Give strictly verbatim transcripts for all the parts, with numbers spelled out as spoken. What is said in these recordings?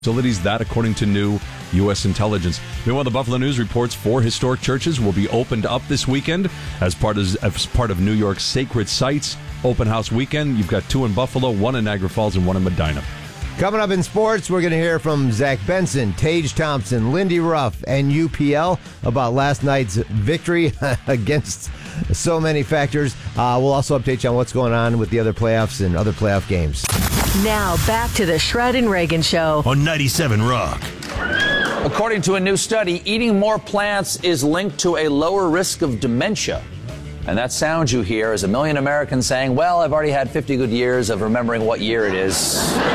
facilities, that according to new U S intelligence. Meanwhile, the Buffalo News reports four historic churches will be opened up this weekend as part of, as part of New York's Sacred Sites Open House Weekend. You've got two in Buffalo, one in Niagara Falls, and one in Medina. Coming up in sports, we're going to hear from Zach Benson, Tage Thompson, Lindy Ruff, and U P L about last night's victory against so many factors. Uh, we'll also update you on what's going on with the other playoffs and other playoff games. Now back to the Shred and Reagan Show on ninety-seven Rock. According to a new study, eating more plants is linked to a lower risk of dementia. And that sound you hear is a million Americans saying, well, I've already had fifty good years of remembering what year it is.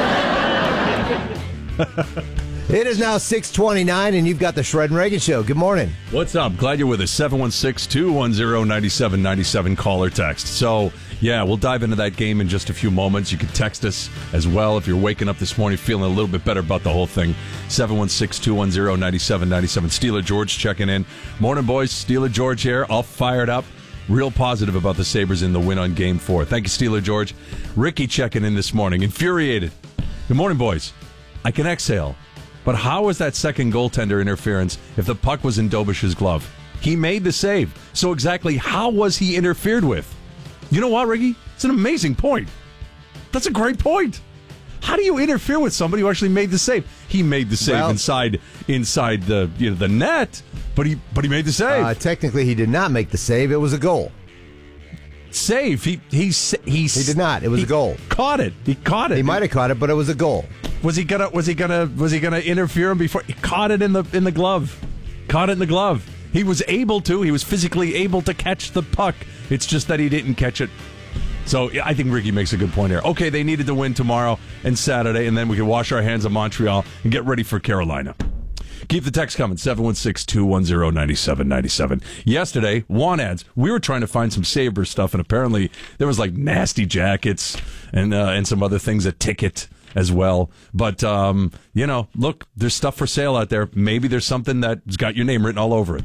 It is now six twenty-nine, and you've got the Shred and Reagan Show. Good morning. What's up? Glad you're with us. seven one six, two one zero, nine seven nine seven, call or text. So, yeah, we'll dive into that game in just a few moments. You can text us as well if you're waking up this morning feeling a little bit better about the whole thing. seven one six, two one zero, nine seven nine seven. Steeler George checking in. Morning, boys. Steeler George here. All fired up. Real positive about the Sabres in the win on Game four. Thank you, Steeler George. Ricky checking in this morning. Infuriated. Good morning, boys. I can exhale. But how was that second goaltender interference if the puck was in Dobish's glove? He made the save. So exactly how was he interfered with? You know what, Ricky? It's an amazing point. That's a great point. How do you interfere with somebody who actually made the save? He made the save well, inside inside the you know the net, but he but he made the save. Uh, technically, he did not make the save. It was a goal. Save. He he he. He did not. It was a goal. Caught it. He caught it. He might have caught it, but it was a goal. Was he gonna? Was he gonna? Was he gonna interfere him before he caught it in the in the glove? Caught it in the glove. He was able to. He was physically able to catch the puck. It's just that he didn't catch it. So I think Ricky makes a good point here. Okay, they needed to win tomorrow and Saturday, and then we can wash our hands of Montreal and get ready for Carolina. Keep the text coming, seven one six, two one zero, nine seven nine seven. Yesterday, Want Ads, we were trying to find some Sabre stuff, and apparently there was like nasty jackets and uh, and some other things, a ticket as well. But, um, you know, look, there's stuff for sale out there. Maybe there's something that's got your name written all over it.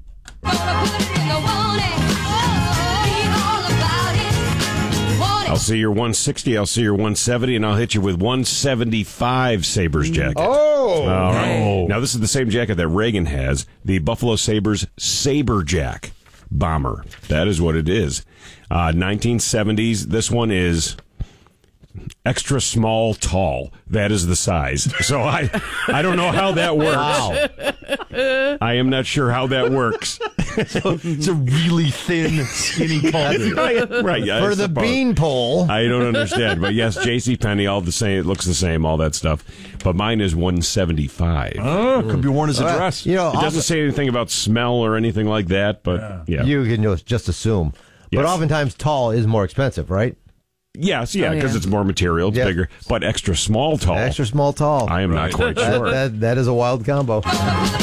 I'll see your one sixty, I'll see your one seventy, and I'll hit you with one seventy-five Sabres jacket. Oh! All right. Oh. Now, this is the same jacket that Reagan has, the Buffalo Sabres Sabre Jack bomber. That is what it is. Uh, nineteen seventies, this one is extra small tall. That is the size. So I I don't know how that works. Wow. I am not sure how that works. So it's a really thin, skinny collar. right, right. Yeah, For the beanpole. I don't understand. But yes, JCPenney, all the same. It looks the same, all that stuff. But mine is one seventy-five. Oh, could be worn as a uh, dress. You know, it doesn't say anything about smell or anything like that, but yeah. yeah. You can just assume. Yes. But oftentimes tall is more expensive, right? Yes, yeah, because oh, yeah. it's more material, it's yep. bigger. But extra small tall. Extra small tall. I am right. not quite that, sure. That, that is a wild combo. The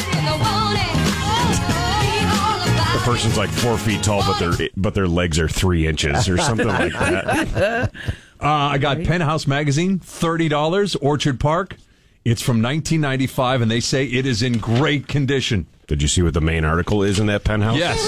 person's like four feet tall, but their but their legs are three inches or something like that. Uh, I got Penthouse Magazine, thirty dollars, Orchard Park. It's from nineteen ninety-five, and they say it is in great condition. Did you see what the main article is in that Penthouse? Yes.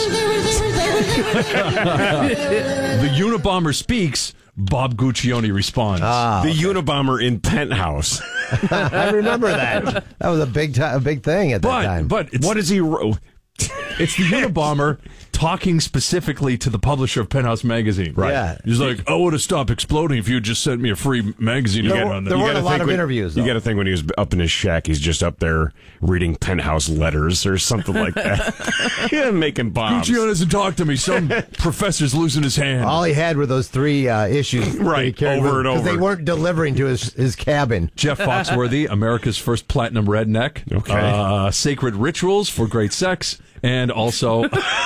The Unabomber speaks. Bob Guccione responds. Ah, the okay. Unabomber in Penthouse. I remember that. That was a big, t- a big thing at that but, time. But it's, What is he? Ro- it's the Unabomber talking specifically to the publisher of Penthouse Magazine. Right. Yeah. He's like, I would have stopped exploding if you had just sent me a free magazine to There get were- on there there. weren't a lot of when, interviews, You though. got to think when he was up in his shack, he's just up there reading Penthouse letters or something like that. Yeah, making bombs. Guccione doesn't talk to me. Some professor's losing his hand. All he had were those three uh, issues. that Right, he carried over with him, and 'cause over. they weren't delivering to his, his cabin. Jeff Foxworthy, America's first platinum redneck. Okay. Uh, Sacred Rituals for Great Sex. And also,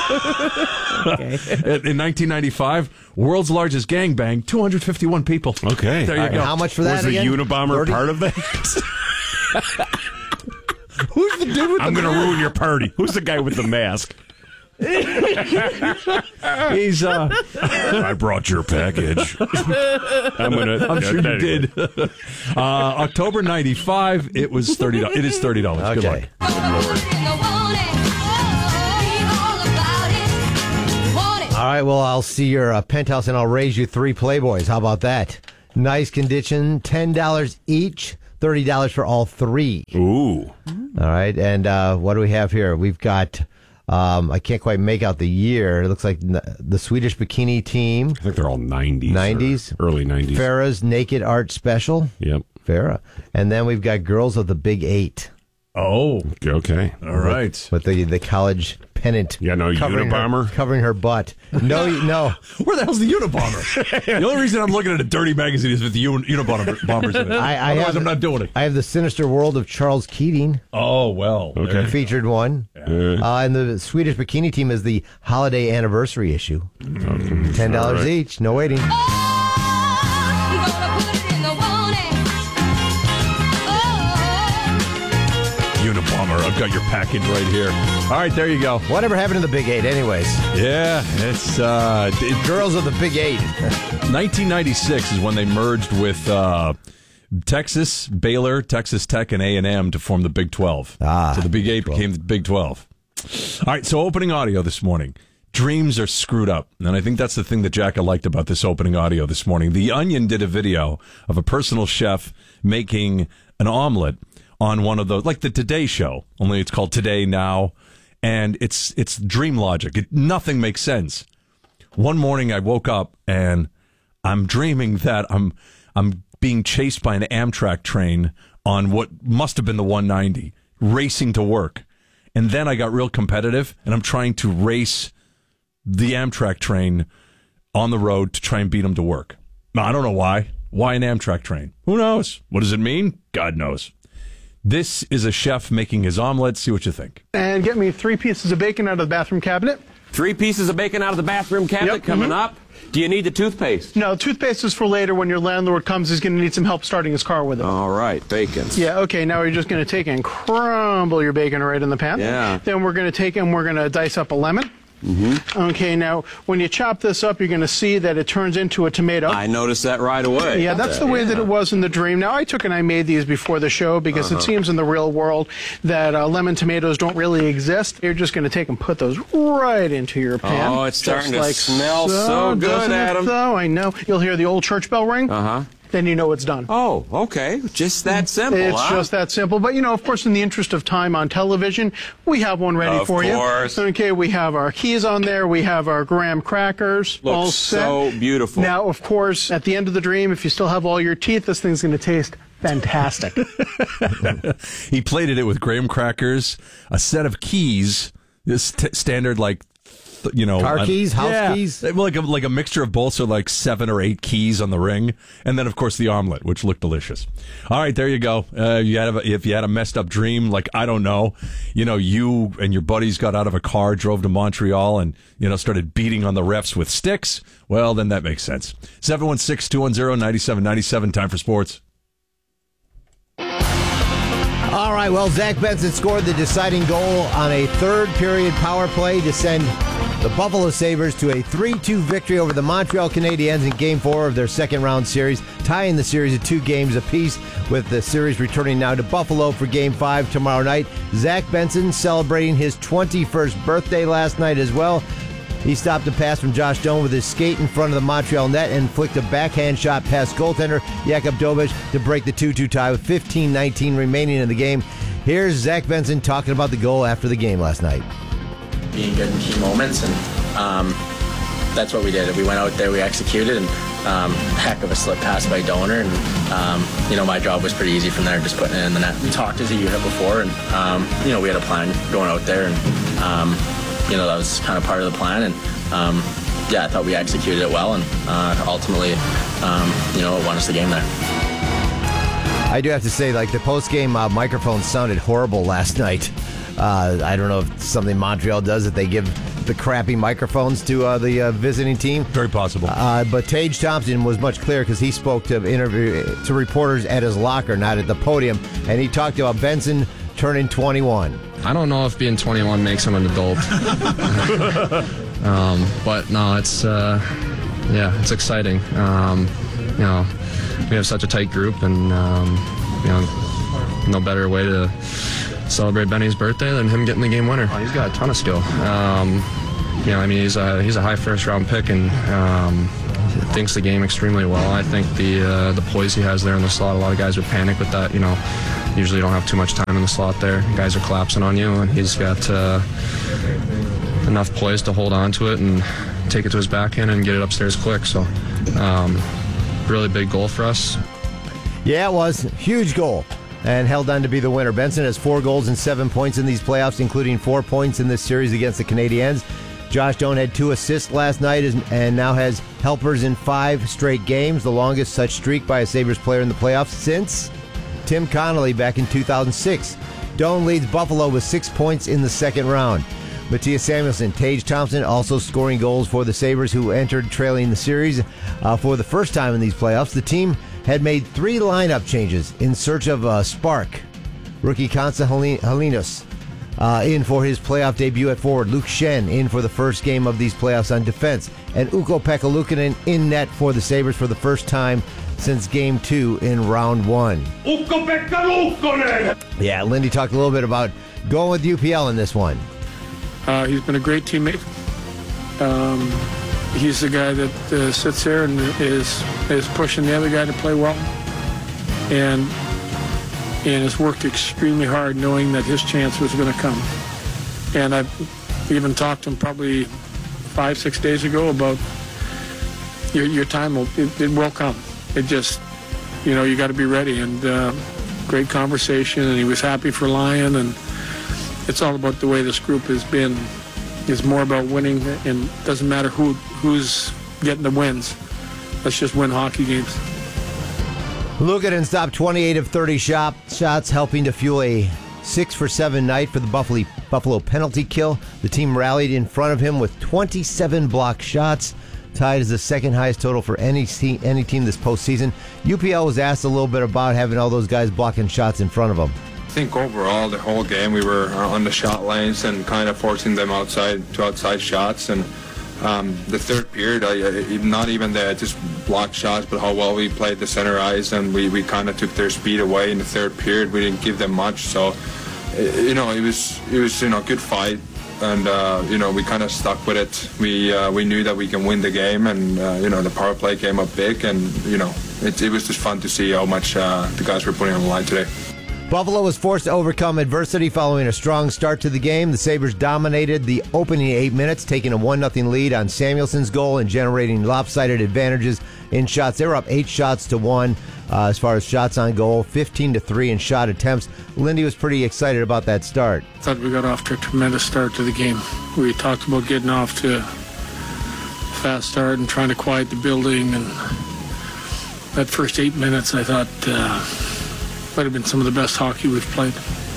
in nineteen ninety-five, world's largest gangbang, two hundred fifty-one people. Okay. There you All right, go. how much for that Was the again? Unabomber thirty? part of that? Who's the dude with I'm the going to ruin your party. Who's the guy with the mask? He's, uh, I brought your package. I'm gonna. I'm sure you did. uh, October ninety-five, it was thirty dollars. It is thirty dollars. Good luck. Okay. All right, well, I'll see your uh, penthouse and I'll raise you three Playboys. How about that? Nice condition, ten dollars each. thirty dollars for all three. Ooh. All right, and uh, what do we have here? We've got, um, I can't quite make out the year. It looks like n- the Swedish bikini team. I think they're all nineties. nineties. Early nineties. Farrah's Naked Art Special. Yep. Farrah. And then we've got Girls of the Big Eight. Oh, okay. All right. With the, the college pennant. Yeah, no covering Unabomber? Her, covering her butt. No, no. Where the hell's the Unabomber? The only reason I'm looking at a dirty magazine is with the Un- Unabomber bombers in it. I, I Otherwise, have, I'm not doing it. I have The Sinister World of Charles Keating. Oh, well. Okay. The featured one. Uh, Uh, and the Swedish bikini team is the holiday anniversary issue. ten dollars right. each. No waiting. Unabomber. I've got your package right here. All right, there you go. Whatever happened to the Big Eight, anyways? Yeah, it's uh, it, Girls of the Big Eight. nineteen ninety-six is when they merged with uh, Texas, Baylor, Texas Tech, and A and M to form the Big twelve. Ah, so the Big Eight twelve. became the Big twelve. All right, so opening audio this morning. Dreams are screwed up. And I think that's the thing that Jacka liked about this opening audio this morning. The Onion did a video of a personal chef making an omelet on one of those, like the Today Show, only it's called Today Now. And it's it's dream logic. It, nothing makes sense. One morning I woke up and I'm dreaming that I'm I'm being chased by an Amtrak train on what must have been the one ninety, racing to work. And then I got real competitive and I'm trying to race the Amtrak train on the road to try and beat him to work. Now, I don't know why. Why an Amtrak train? Who knows? What does it mean? God knows. This is a chef making his omelet. See what you think. And get me three pieces of bacon out of the bathroom cabinet. Three pieces of bacon out of the bathroom cabinet Yep, coming mhm. up. Do you need the toothpaste? No, toothpaste is for later when your landlord comes. He's going to need some help starting his car with it. All right, bacon. Yeah, okay, now we're just going to take and crumble your bacon right in the pan. Yeah. Then we're going to take and we're going to dice up a lemon. Mm-hmm. Okay, now when you chop this up, you're going to see that it turns into a tomato. I noticed that right away. Yeah, that's the way yeah. that it was in the dream. Now, I took and I made these before the show because Uh-huh. it seems in the real world that uh, lemon tomatoes don't really exist. You're just going to take and put those right into your pan. Oh, it's starting just to like smell so good, doesn't it, Adam. though? I know. You'll hear the old church bell ring. Uh-huh. Then you know it's done. Oh, okay. Just that simple, It's huh? just that simple. But, you know, of course, in the interest of time on television, we have one ready Of for course. you. Okay, we have our keys on there. We have our graham crackers Looks all set. so beautiful. Now, of course, at the end of the dream, if you still have all your teeth, this thing's going to taste fantastic. He plated it with graham crackers, a set of keys, this t- standard like, th- you know, Car uh, keys, house yeah, keys? like a like a mixture of both, so like seven or eight keys on the ring, and then of course the omelet, which looked delicious. All right, there you go. Uh, you had a, if you had a messed up dream, like I don't know, you know, you and your buddies got out of a car, drove to Montreal, and you know started beating on the refs with sticks. Well, then that makes sense. seven one six, two one zero, nine seven nine seven. Time for sports. All right, well, Zach Benson scored the deciding goal on a third period power play to send the Buffalo Sabres to a three two victory over the Montreal Canadiens in Game four of their second round series, tying the series at two games apiece, with the series returning now to Buffalo for Game five tomorrow night. Zach Benson celebrating his twenty-first birthday last night as well. He stopped a pass from Josh Doan with his skate in front of the Montreal net and flicked a backhand shot past goaltender Jakub Dobeš to break the two two tie with fifteen nineteen remaining in the game. Here's Zach Benson talking about the goal after the game last night. Being good in key moments, and um, that's what we did. We went out there, we executed, and um, heck of a slip pass by Donor, and um, you know my job was pretty easy from there, just putting it in the net. We talked as a unit before, and um, you know we had a plan going out there, and um, you know that was kind of part of the plan, and um, yeah, I thought we executed it well, and uh, ultimately, um, you know, it won us the game there. I do have to say, like, the post-game uh, microphone sounded horrible last night. Uh, I don't know if it's something Montreal does, that they give the crappy microphones to uh, the uh, visiting team. Very possible. Uh, but Tage Thompson was much clearer because he spoke to interview to reporters at his locker, not at the podium, and he talked about Benson turning twenty-one. I don't know if being twenty-one makes him an adult. um, but no, it's uh, yeah, it's exciting. Um, you know, we have such a tight group, and um, you know, no better way to celebrate Benny's birthday than him getting the game winner. Oh, he's got a ton of skill. Um, you know, I mean, he's a he's a high first round pick, and um, thinks the game extremely well. I think the uh, the poise he has there in the slot, a lot of guys would panic with that. You know, usually you don't have too much time in the slot there. Guys are collapsing on you, and he's got uh, enough poise to hold on to it and take it to his backhand and get it upstairs quick. So, um, really big goal for us. Yeah, it was. Huge goal. And held on to be the winner. Benson has four goals and seven points in these playoffs, including four points in this series against the Canadiens. Josh Doan had two assists last night and now has helpers in five straight games, the longest such streak by a Sabres player in the playoffs since Tim Connolly back in two thousand six. Doan leads Buffalo with six points in the second round. Mattias Samuelsson, Tage Thompson also scoring goals for the Sabres, who entered trailing the series uh, for the first time in these playoffs. The team had made three lineup changes in search of a spark. Rookie Konsta Helenius uh, in for his playoff debut at forward. Luke Schenn in for the first game of these playoffs on defense. And Ukko-Pekka Luukkonen in net for the Sabres for the first time since game two in round one. Ukko-Pekka Luukkonen! Yeah, Lindy talked a little bit about going with U P L in this one. Uh, he's been a great teammate. Um, he's the guy that uh, sits there and is is pushing the other guy to play well, and and has worked extremely hard, knowing that his chance was going to come. And I've even talked to him probably five, six days ago about your your time will it, it will come. It just, you know, you got to be ready. And uh, great conversation, and he was happy for Lyon, and it's all about the way this group has been. It's more about winning, and it doesn't matter who who's getting the wins. Let's just win hockey games. Luukkonen stopped twenty-eight of thirty shot, shots, helping to fuel a six for seven night for the Buffalo, Buffalo penalty kill. The team rallied in front of him with twenty-seven blocked shots, tied as the second highest total for any team, any team this postseason. U P L was asked a little bit about having all those guys blocking shots in front of them. I think overall the whole game we were on the shot lanes and kind of forcing them outside to outside shots, and um, the third period, I, I, not even the just blocked shots, but how well we played the center ice, and we, we kind of took their speed away in the third period. We didn't give them much, so you know it was it was you know a good fight, and uh, you know we kind of stuck with it. We uh, we knew that we can win the game, and uh, you know the power play came up big, and you know it, it was just fun to see how much uh, the guys were putting on the line today. Buffalo was forced to overcome adversity following a strong start to the game. The Sabres dominated the opening eight minutes, taking a one nothing lead on Samuelson's goal and generating lopsided advantages in shots. They were up eight shots to one uh, as far as shots on goal, fifteen to three in shot attempts. Lindy was pretty excited about that start. I thought we got off to a tremendous start to the game. We talked about getting off to a fast start and trying to quiet the building. And that first eight minutes, I thought... Uh, might have been some of the best hockey we've played.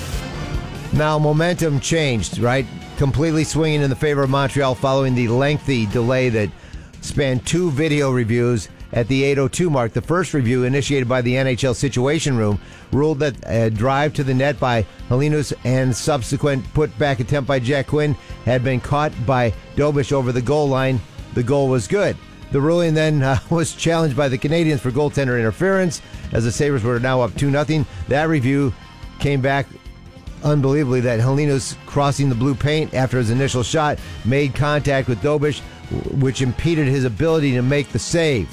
Now momentum changed, right? Completely swinging in the favor of Montreal following the lengthy delay that spanned two video reviews at the eight oh two mark. The first review, initiated by the N H L Situation Room, ruled that a drive to the net by Helenius and subsequent put-back attempt by Jack Quinn had been caught by Dobish over the goal line. The goal was good. The ruling then uh, was challenged by the Canadiens for goaltender interference, as the Sabres were now up two nothing. That review came back unbelievably that Helenius, crossing the blue paint after his initial shot, made contact with Dobish, which impeded his ability to make the save.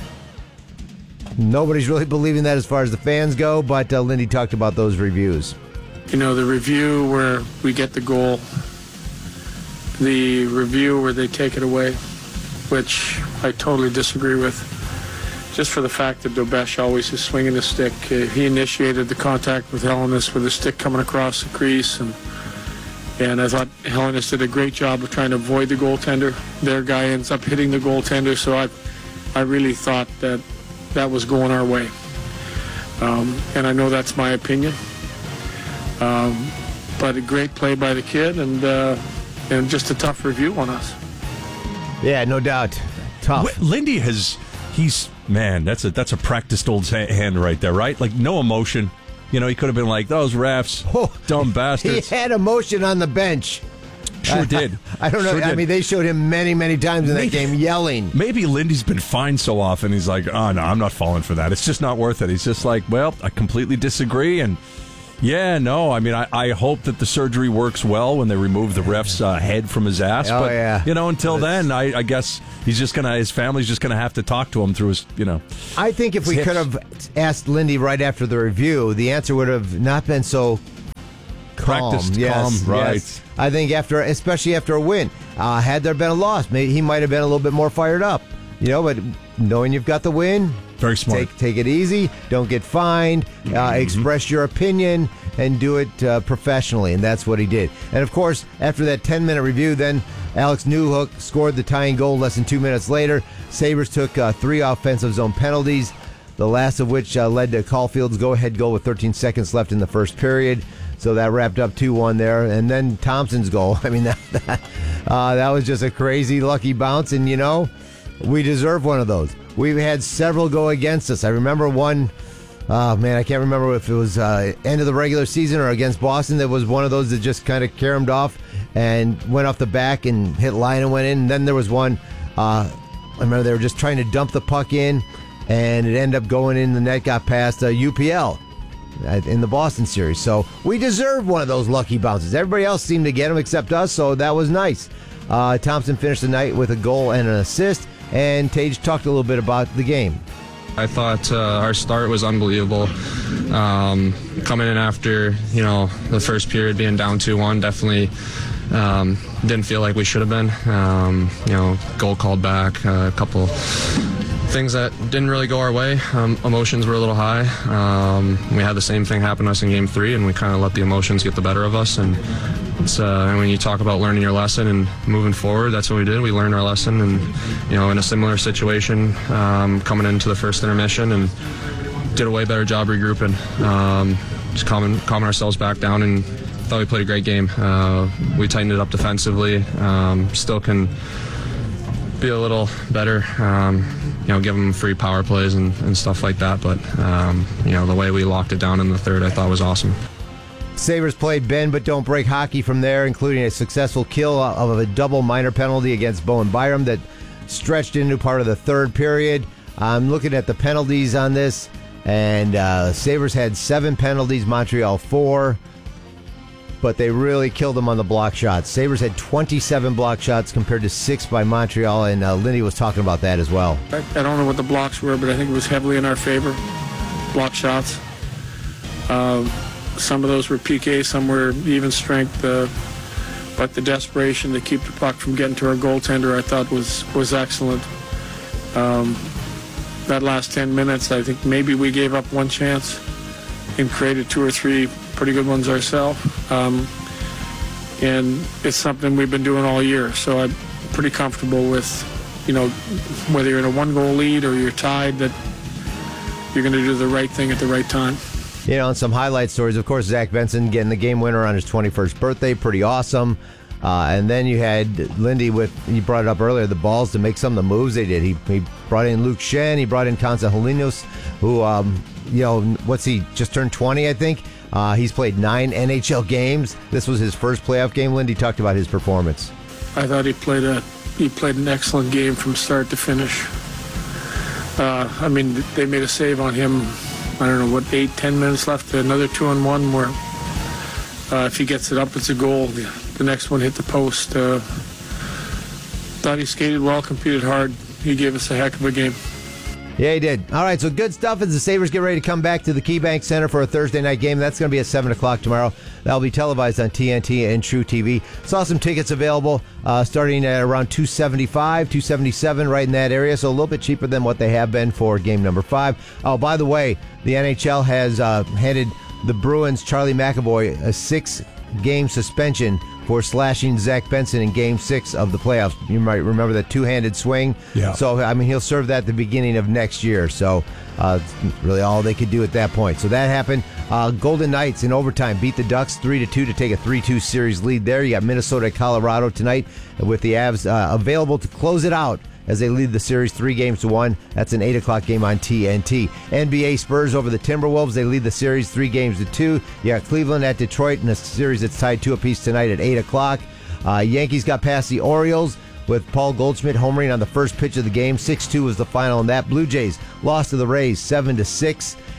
Nobody's really believing that as far as the fans go, but uh, Lindy talked about those reviews. You know, the review where we get the goal, the review where they take it away, which I totally disagree with, just for the fact that Dobish always is swinging the stick. Uh, he initiated the contact with Helenius with the stick coming across the crease, and and I thought Helenius did a great job of trying to avoid the goaltender. Their guy ends up hitting the goaltender, so I I really thought that that was going our way. Um, and I know that's my opinion. Um, but a great play by the kid, and uh, and just a tough review on us. Yeah, no doubt. Tough. Lindy has, he's, man, that's a that's a practiced old hand right there, right? Like, no emotion. You know, he could have been like, those refs, oh, dumb bastards. He had emotion on the bench. Sure I, did. I, I don't know. Sure I did. mean, they showed him many, many times in that maybe, game yelling. Maybe Lindy's been fined so often, he's like, oh, no, I'm not falling for that. It's just not worth it. He's just like, well, I completely disagree, and Yeah, no, I mean, I, I hope that the surgery works well when they remove the ref's uh, head from his ass. Oh, but, yeah. you know, until then, I, I guess he's just going to, his family's just going to have to talk to him through his, you know. I think if we hips. could have asked Lindy right after the review, the answer would have not been so calm. Practiced yes, calm, right. Yes. I think after, especially after a win, uh, had there been a loss, maybe he might have been a little bit more fired up. You know, but knowing you've got the win, very smart. Take, take it easy. Don't get fined. Uh, Mm-hmm. Express your opinion and do it uh, professionally, and that's what he did. And of course, after that ten-minute review, then Alex Newhook scored the tying goal less than two minutes later. Sabres took uh, three offensive zone penalties, the last of which uh, led to Caulfield's go-ahead goal with thirteen seconds left in the first period. So that wrapped up two one there. And then Thompson's goal. I mean, that, that, uh, that was just a crazy lucky bounce, and you know, we deserve one of those. We've had several go against us. I remember one, oh man, I can't remember if it was uh, end of the regular season or against Boston. That was one of those that just kind of caromed off and went off the back and hit line and went in. And then there was one, uh, I remember they were just trying to dump the puck in, and it ended up going in the net, got past uh, U P L in the Boston series. So we deserve one of those lucky bounces. Everybody else seemed to get them except us, so that was nice. Uh, Thompson finished the night with a goal and an assist. And Tage talked a little bit about the game. I thought uh, our start was unbelievable. Um, coming in after, you know, the first period being down two one, definitely um, didn't feel like we should have been. Um, you know, goal called back, uh, a couple things that didn't really go our way. Um, emotions were a little high. Um, we had the same thing happen to us in game three, and we kind of let the emotions get the better of us. And it's uh, when you talk about learning your lesson and moving forward, that's what we did. We learned our lesson, and you know, in a similar situation, um, coming into the first intermission, and did a way better job regrouping, um, just calming, calming ourselves back down, and thought we played a great game. Uh, we tightened it up defensively. Um, still can be a little better. Um, you know, give them free power plays and, and stuff like that. But, um, you know, the way we locked it down in the third, I thought was awesome. Sabres played bend but don't break hockey from there, including a successful kill of a double minor penalty against Bowen Byram that stretched into part of the third period. I'm looking at the penalties on this, and uh, Sabres had seven penalties, Montreal four, but they really killed them on the block shots. Sabres had twenty-seven block shots compared to six by Montreal, and uh, Lindy was talking about that as well. I, I don't know what the blocks were, but I think it was heavily in our favor, block shots. Uh, some of those were P K, some were even strength, uh, but the desperation to keep the puck from getting to our goaltender, I thought was, was excellent. Um, that last ten minutes, I think maybe we gave up one chance and created two or three pretty good ones ourselves. Um, and it's something we've been doing all year, so I'm pretty comfortable with, you know, whether you're in a one-goal lead or you're tied, that you're going to do the right thing at the right time. You know, and some highlight stories, of course, Zach Benson getting the game winner on his twenty-first birthday, pretty awesome. Uh, and then you had Lindy with, you brought it up earlier, the balls to make some of the moves they did. He, he brought in Luke Shen, he brought in Konstantinos, who, um, you know, what's he, just turned twenty, I think. Uh, he's played nine N H L games. This was his first playoff game. Lindy talked about his performance. I thought he played a he played an excellent game from start to finish. Uh, I mean, they made a save on him. I don't know what, eight, ten minutes left. Another two on one where uh, if he gets it up, it's a goal. The, the next one hit the post. Uh, thought he skated well, competed hard. He gave us a heck of a game. Yeah, he did. All right, so good stuff as the Sabres get ready to come back to the KeyBank Center for a Thursday night game. That's going to be at seven o'clock tomorrow. That'll be televised on T N T and True T V. Saw some tickets available uh, starting at around two seventy-five, two seventy-seven, right in that area, so a little bit cheaper than what they have been for game number five. Oh, by the way, the N H L has uh, handed the Bruins' Charlie McAvoy a six-game suspension for slashing Zach Benson in Game Six of the playoffs. You might remember that two-handed swing. Yeah. So I mean, he'll serve that at the beginning of next year. So uh, really, all they could do at that point. So that happened. Uh, Golden Knights in overtime beat the Ducks three to two to take a three two series lead. There, you got Minnesota, Colorado tonight with the Avs uh, available to close it out as they lead the series three games to one. That's an eight o'clock game on T N T. N B A Spurs over the Timberwolves. They lead the series three games to two. You got Cleveland at Detroit in a series that's tied two apiece tonight at eight o'clock. Uh, Yankees got past the Orioles with Paul Goldschmidt homering on the first pitch of the game. six two was the final in that. Blue Jays lost to the Rays seven to six.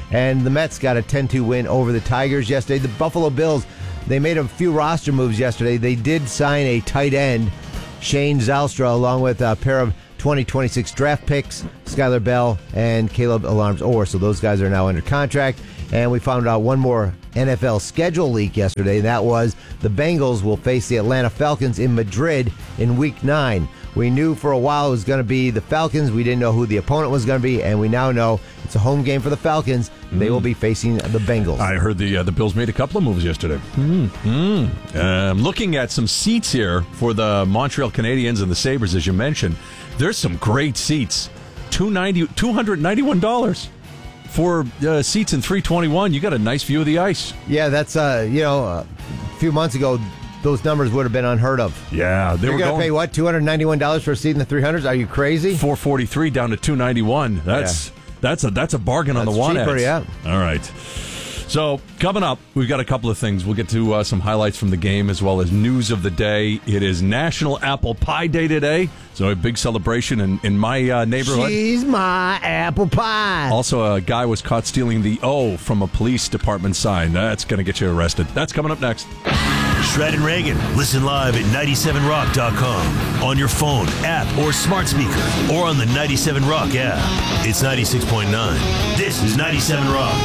And the Mets got a ten two win over the Tigers yesterday. The Buffalo Bills, they made a few roster moves yesterday. They did sign a tight end, Shane Zylstra, along with a pair of twenty twenty-six draft picks, Skylar Bell and Caleb Alarms-Orr. So those guys are now under contract. And we found out one more N F L schedule leak yesterday. That was the Bengals will face the Atlanta Falcons in Madrid in week nine. We knew for a while it was going to be the Falcons. We didn't know who the opponent was going to be, and we now know it's a home game for the Falcons. They will be facing the Bengals. I heard the uh, the Bills made a couple of moves yesterday. Mm-hmm. Um, looking at some seats here for the Montreal Canadiens and the Sabres, as you mentioned, there's some great seats. two hundred ninety-one dollars for uh, seats in three twenty-one. You got a nice view of the ice. Yeah, that's, uh, you know, a few months ago, those numbers would have been unheard of. Yeah, they You're were going to going pay what, two hundred ninety-one dollars for a seat in the three hundreds? Are you crazy? four forty-three down to two ninety-one. That's Yeah. that's a that's a bargain on That's the one cheaper, ads. yeah. All right. So coming up, we've got a couple of things. We'll get to uh, some highlights from the game as well as news of the day. It is National Apple Pie Day today, so a big celebration in in my uh, neighborhood. She's my apple pie. Also, a guy was caught stealing the O from a police department sign. That's going to get you arrested. That's coming up next. Shred and Reagan. Listen live at ninety-seven rock dot com. On your phone, app, or smart speaker, or on the ninety-seven Rock app. It's ninety-six point nine. This is ninety-seven Rock.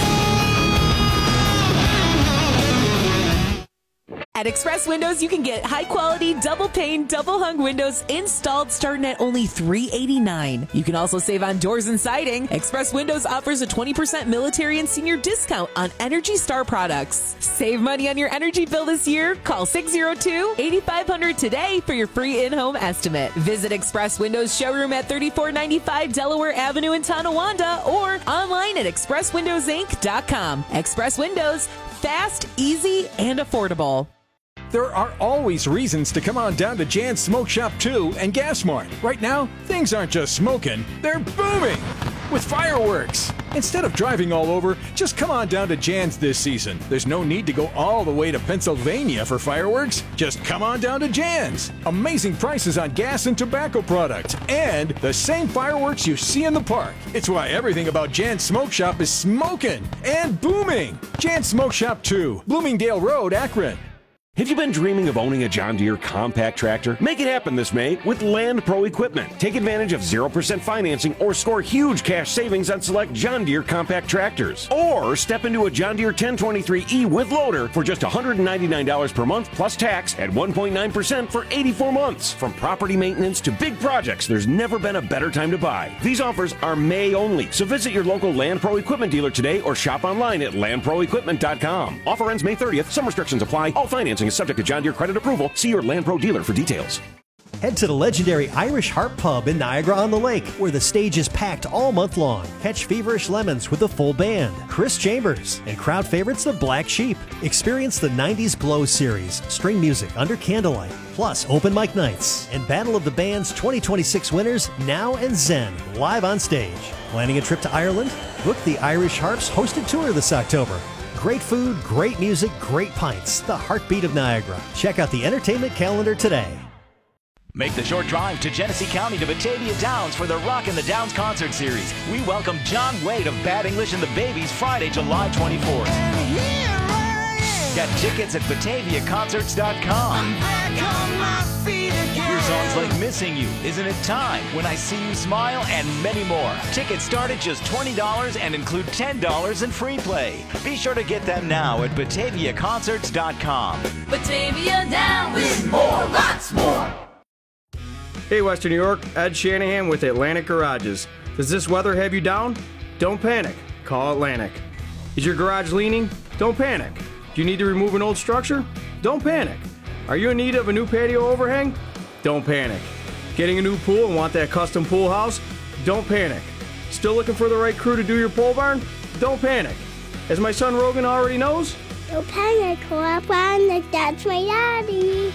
At Express Windows, you can get high-quality, double-pane, double-hung windows installed starting at only three hundred eighty-nine dollars. You can also save on doors and siding. Express Windows offers a twenty percent military and senior discount on Energy Star products. Save money on your energy bill this year. Call six oh two, eight five zero zero today for your free in-home estimate. Visit Express Windows showroom at thirty-four ninety-five Delaware Avenue in Tonawanda or online at express windows inc dot com. Express Windows, fast, easy, and affordable. There are always reasons to come on down to Jan's Smoke Shop two and Gas Mart. Right now, things aren't just smoking, they're booming with fireworks. Instead of driving all over, just come on down to Jan's this season. There's no need to go all the way to Pennsylvania for fireworks. Just come on down to Jan's. Amazing prices on gas and tobacco products, and the same fireworks you see in the park. It's why everything about Jan's Smoke Shop is smoking and booming. Jan's Smoke Shop two, Bloomingdale Road, Akron. Have you been dreaming of owning a John Deere compact tractor? Make it happen this May with Land Pro Equipment. Take advantage of zero percent financing or score huge cash savings on select John Deere compact tractors. Or step into a John Deere ten twenty-three E with loader for just one hundred ninety-nine dollars per month plus tax at one point nine percent for eighty-four months. From property maintenance to big projects, there's never been a better time to buy. These offers are May only, so visit your local Land Pro Equipment dealer today or shop online at land pro equipment dot com. Offer ends May thirtieth. Some restrictions apply. All financing is subject to John Deere credit approval. See your Land Pro dealer for details. Head to the legendary Irish Harp Pub in Niagara-on-the-Lake, where the stage is packed all month long. Catch Feverish Lemons with a full band, Chris Chambers, and crowd favorites the Black Sheep. Experience the nineties Glow series, string music under candlelight, plus open mic nights, and Battle of the Bands twenty twenty-six winners, Now and Zen, live on stage. Planning a trip to Ireland? Book the Irish Harp's hosted tour this October. Great food, great music, great pints. The heartbeat of Niagara. Check out the entertainment calendar today. Make the short drive to Genesee County to Batavia Downs for the Rock in the Downs concert series. We welcome John Wade of Bad English and the Babies Friday, July twenty-fourth. Get tickets at batavia concerts dot com. Hear songs like Missing You, Isn't It Time, When I See You Smile, and many more. Tickets start at just twenty dollars and include ten dollars in free play. Be sure to get them now at batavia concerts dot com. Batavia Downs with more, lots more. Hey, Western New York, Ed Shanahan with Atlantic Garages. Does this weather have you down? Don't panic. Call Atlantic. Is your garage leaning? Don't panic. Do you need to remove an old structure? Don't panic. Are you in need of a new patio overhang? Don't panic. Getting a new pool and want that custom pool house? Don't panic. Still looking for the right crew to do your pole barn? Don't panic. As my son Rogan already knows, don't panic, panic, that's my daddy.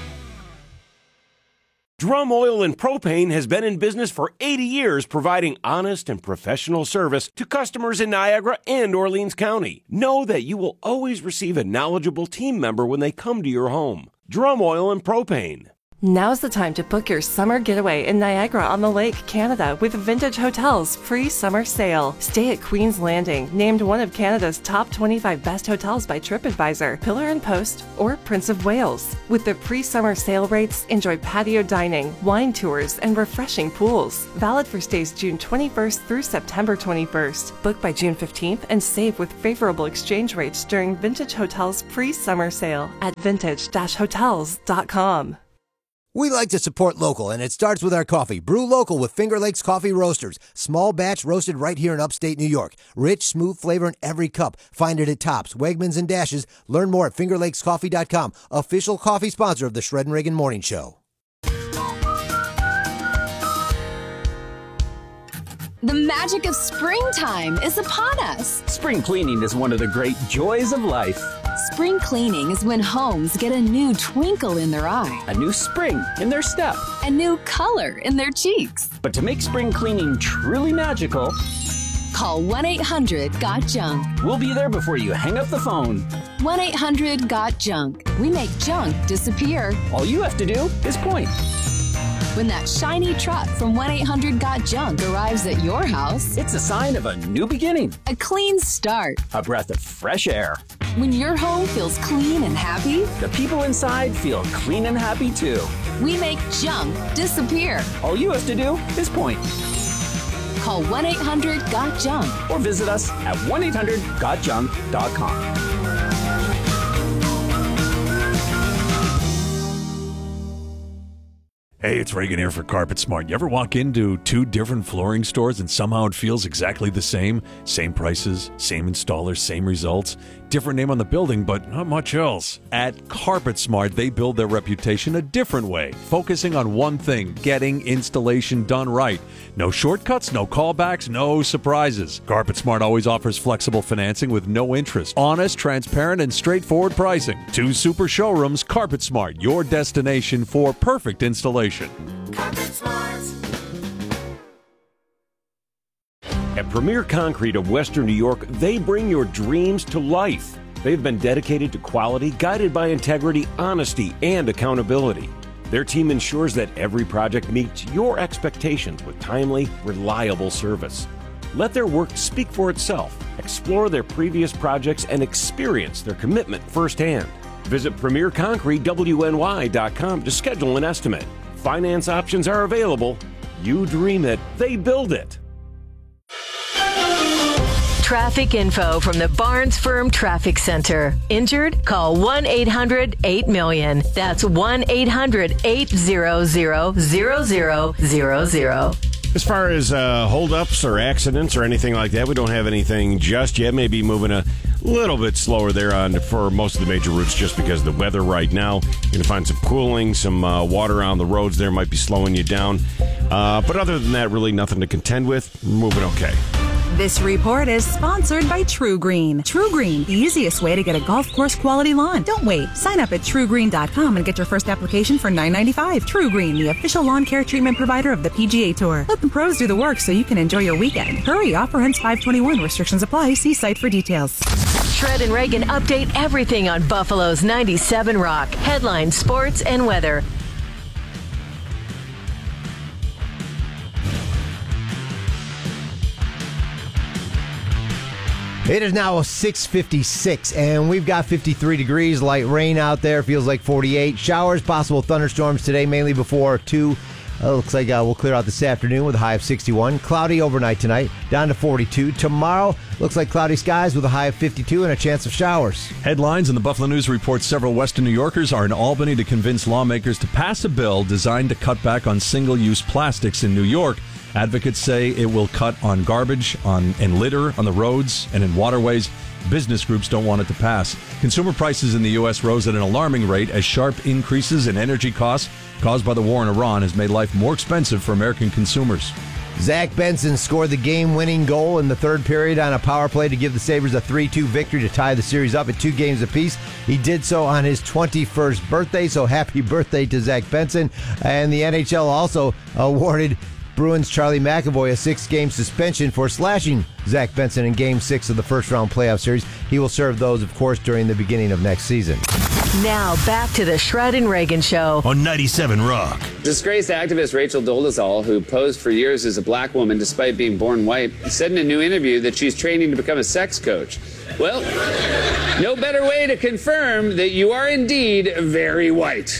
Drum Oil and Propane has been in business for eighty years, providing honest and professional service to customers in Niagara and Orleans County. Know that you will always receive a knowledgeable team member when they come to your home. Drum Oil and Propane. Now's the time to book your summer getaway in Niagara-on-the-Lake, Canada with Vintage Hotels pre-summer sale. Stay at Queen's Landing, named one of Canada's top twenty-five best hotels by TripAdvisor, Pillar and Post, or Prince of Wales. With the pre-summer sale rates, enjoy patio dining, wine tours, and refreshing pools. Valid for stays June twenty-first through September twenty-first. Book by June fifteenth and save with favorable exchange rates during Vintage Hotels pre-summer sale at vintage dash hotels dot com. We like to support local, and it starts with our coffee. Brew local with Finger Lakes Coffee Roasters. Small batch roasted right here in upstate New York. Rich, smooth flavor in every cup. Find it at Tops, Wegmans, and Dashes. Learn more at finger lakes coffee dot com. Official coffee sponsor of the Shred and Reagan Morning Show. The magic of springtime is upon us. Spring cleaning is one of the great joys of life. Spring cleaning is when homes get a new twinkle in their eye, a new spring in their step, a new color in their cheeks. But to make spring cleaning truly magical, call one eight hundred got junk. We'll be there before you hang up the phone. one eight hundred got junk. We make junk disappear. All you have to do is point. When that shiny truck from one eight hundred got junk arrives at your house, it's a sign of a new beginning, a clean start, a breath of fresh air. When your home feels clean and happy, the people inside feel clean and happy too. We make junk disappear. All you have to do is point. Call one eight hundred got junk or visit us at one eight hundred got junk dot com. Hey, it's Reagan here for Carpet Smart. You ever walk into two different flooring stores and somehow it feels exactly the same? Same prices, same installers, same results. Different name on the building, but not much else. At Carpet Smart, they build their reputation a different way, focusing on one thing, getting installation done right. No shortcuts, no callbacks, no surprises. Carpet Smart always offers flexible financing with no interest, honest, transparent, and straightforward pricing. Two super showrooms, Carpet Smart, your destination for perfect installation. Carpet Smart. At Premier Concrete of Western New York, they bring your dreams to life. They've been dedicated to quality, guided by integrity, honesty, and accountability. Their team ensures that every project meets your expectations with timely, reliable service. Let their work speak for itself. Explore their previous projects and experience their commitment firsthand. Visit premier concrete w n y dot com to schedule an estimate. Finance options are available. You dream it, they build it. Traffic info from the Barnes Firm Traffic Center. Injured? Call one eight hundred eight million. That's one eight hundred eight hundred zero zero zero zero. As far as uh, holdups or accidents or anything like that, we don't have anything just yet. Maybe moving a little bit slower there on for most of the major routes just because of the weather right now. You're going to find some cooling, some uh, water on the roads there might be slowing you down. Uh, but other than that, really nothing to contend with. We're moving okay. This report is sponsored by True Green. True Green, the easiest way to get a golf course quality lawn. Don't wait. Sign up at true green dot com and get your first application for nine ninety-five. True Green, the official lawn care treatment provider of the P G A Tour. Let the pros do the work so you can enjoy your weekend. Hurry, offer ends five twenty-one. Restrictions apply. See site for details. Shred and Reagan update everything on Buffalo's ninety-seven Rock. Headlines, sports, and weather. It is now six fifty-six, and we've got fifty-three degrees, light rain out there, feels like forty-eight. Showers, possible thunderstorms today, mainly before two. Uh, looks like uh, we'll clear out this afternoon with a high of sixty-one. Cloudy overnight tonight, down to forty-two. Tomorrow, looks like cloudy skies with a high of fifty-two and a chance of showers. Headlines in the Buffalo News report several Western New Yorkers are in Albany to convince lawmakers to pass a bill designed to cut back on single-use plastics in New York. Advocates say it will cut on garbage on and litter on the roads and in waterways. Business groups don't want it to pass. Consumer prices in the U S rose at an alarming rate as sharp increases in energy costs caused by the war in Iran has made life more expensive for American consumers. Zach Benson scored the game-winning goal in the third period on a power play to give the Sabres a three two victory to tie the series up at two games apiece. He did so on his twenty-first birthday, so happy birthday to Zach Benson. And the N H L also awarded Bruins Charlie McAvoy a six-game suspension for slashing Zach Benson in Game six of the first-round playoff series. He will serve those, of course, during the beginning of next season. Now back to the Shred and Reagan Show on ninety-seven Rock. Disgraced activist Rachel Dolezal, who posed for years as a black woman despite being born white, said in a new interview that she's training to become a sex coach. Well, no better way to confirm that you are indeed very white.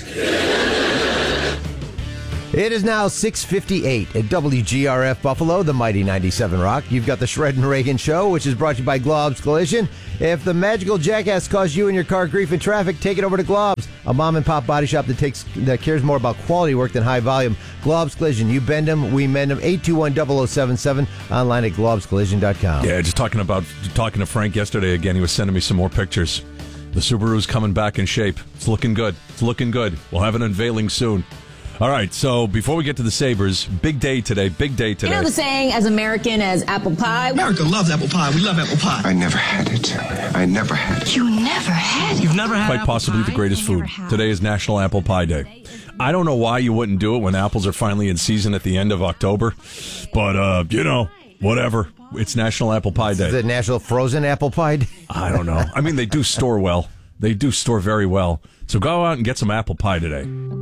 It is now six fifty-eight at W G R F Buffalo, the mighty ninety-seven Rock. You've got the Shred and Reagan Show, which is brought to you by Glob's Collision. If the magical jackass caused you and your car grief in traffic, take it over to Glob's, a mom-and-pop body shop that takes that cares more about quality work than high volume. Glob's Collision. You bend them, we mend them. eight two one, zero zero seven seven. Online at globs collision dot com. Yeah, just talking about talking to Frank yesterday again. He was sending me some more pictures. The Subaru's coming back in shape. It's looking good. It's looking good. We'll have an unveiling soon. All right, so before we get to the Sabres, big day today, big day today. You know the saying, as American as apple pie? America loves apple pie. We love apple pie. I never had it. I never had it. You never had it? You've never had Quite apple possibly pie? the greatest food. Today is National Apple Pie Day. I don't know why you wouldn't do it when apples are finally in season at the end of October, but, uh, you know, whatever. It's National Apple Pie Day. Is it National Frozen Apple Pie Day? I don't know. I mean, they do store well. They do store very well. So go out and get some apple pie today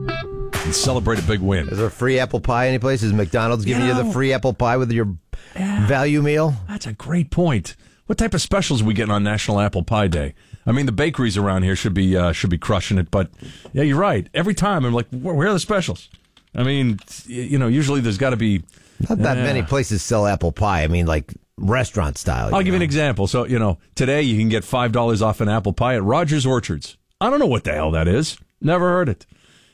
and celebrate a big win. Is there free apple pie any place? Is McDonald's giving you, know, you the free apple pie with your yeah, value meal? That's a great point. What type of specials are we getting on National Apple Pie Day? I mean, the bakeries around here should be uh, should be crushing it, but yeah, you're right. Every time I'm like, where are the specials? I mean, you know, usually there's got to be not that uh, many places sell apple pie. I mean, like restaurant style. I'll give know? you an example. So, you know, today you can get five dollars off an apple pie at Rogers Orchards. I don't know what the hell that is. Never heard it.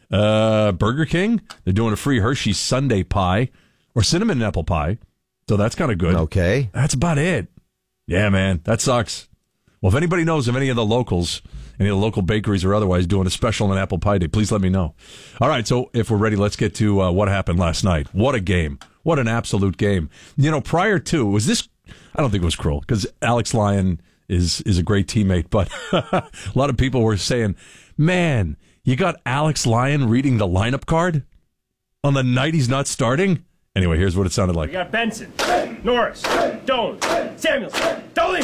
Uh, Burger King, they're doing a free Hershey's Sundae pie or cinnamon apple pie. So that's kind of good. Okay. That's about it. Yeah, man, that sucks. Well, if anybody knows of any of the locals, any of the local bakeries or otherwise doing a special on Apple Pie Day, please let me know. All right, so if we're ready, let's get to uh, what happened last night. What a game. What an absolute game. You know, prior to, was this, I don't think it was cruel, because Alex Lyon is, is a great teammate, but a lot of people were saying, man, you got Alex Lyon reading the lineup card on the night he's not starting? Anyway, here's what it sounded like. We got Benson, Norris, Doan, Samuelson, Dolan,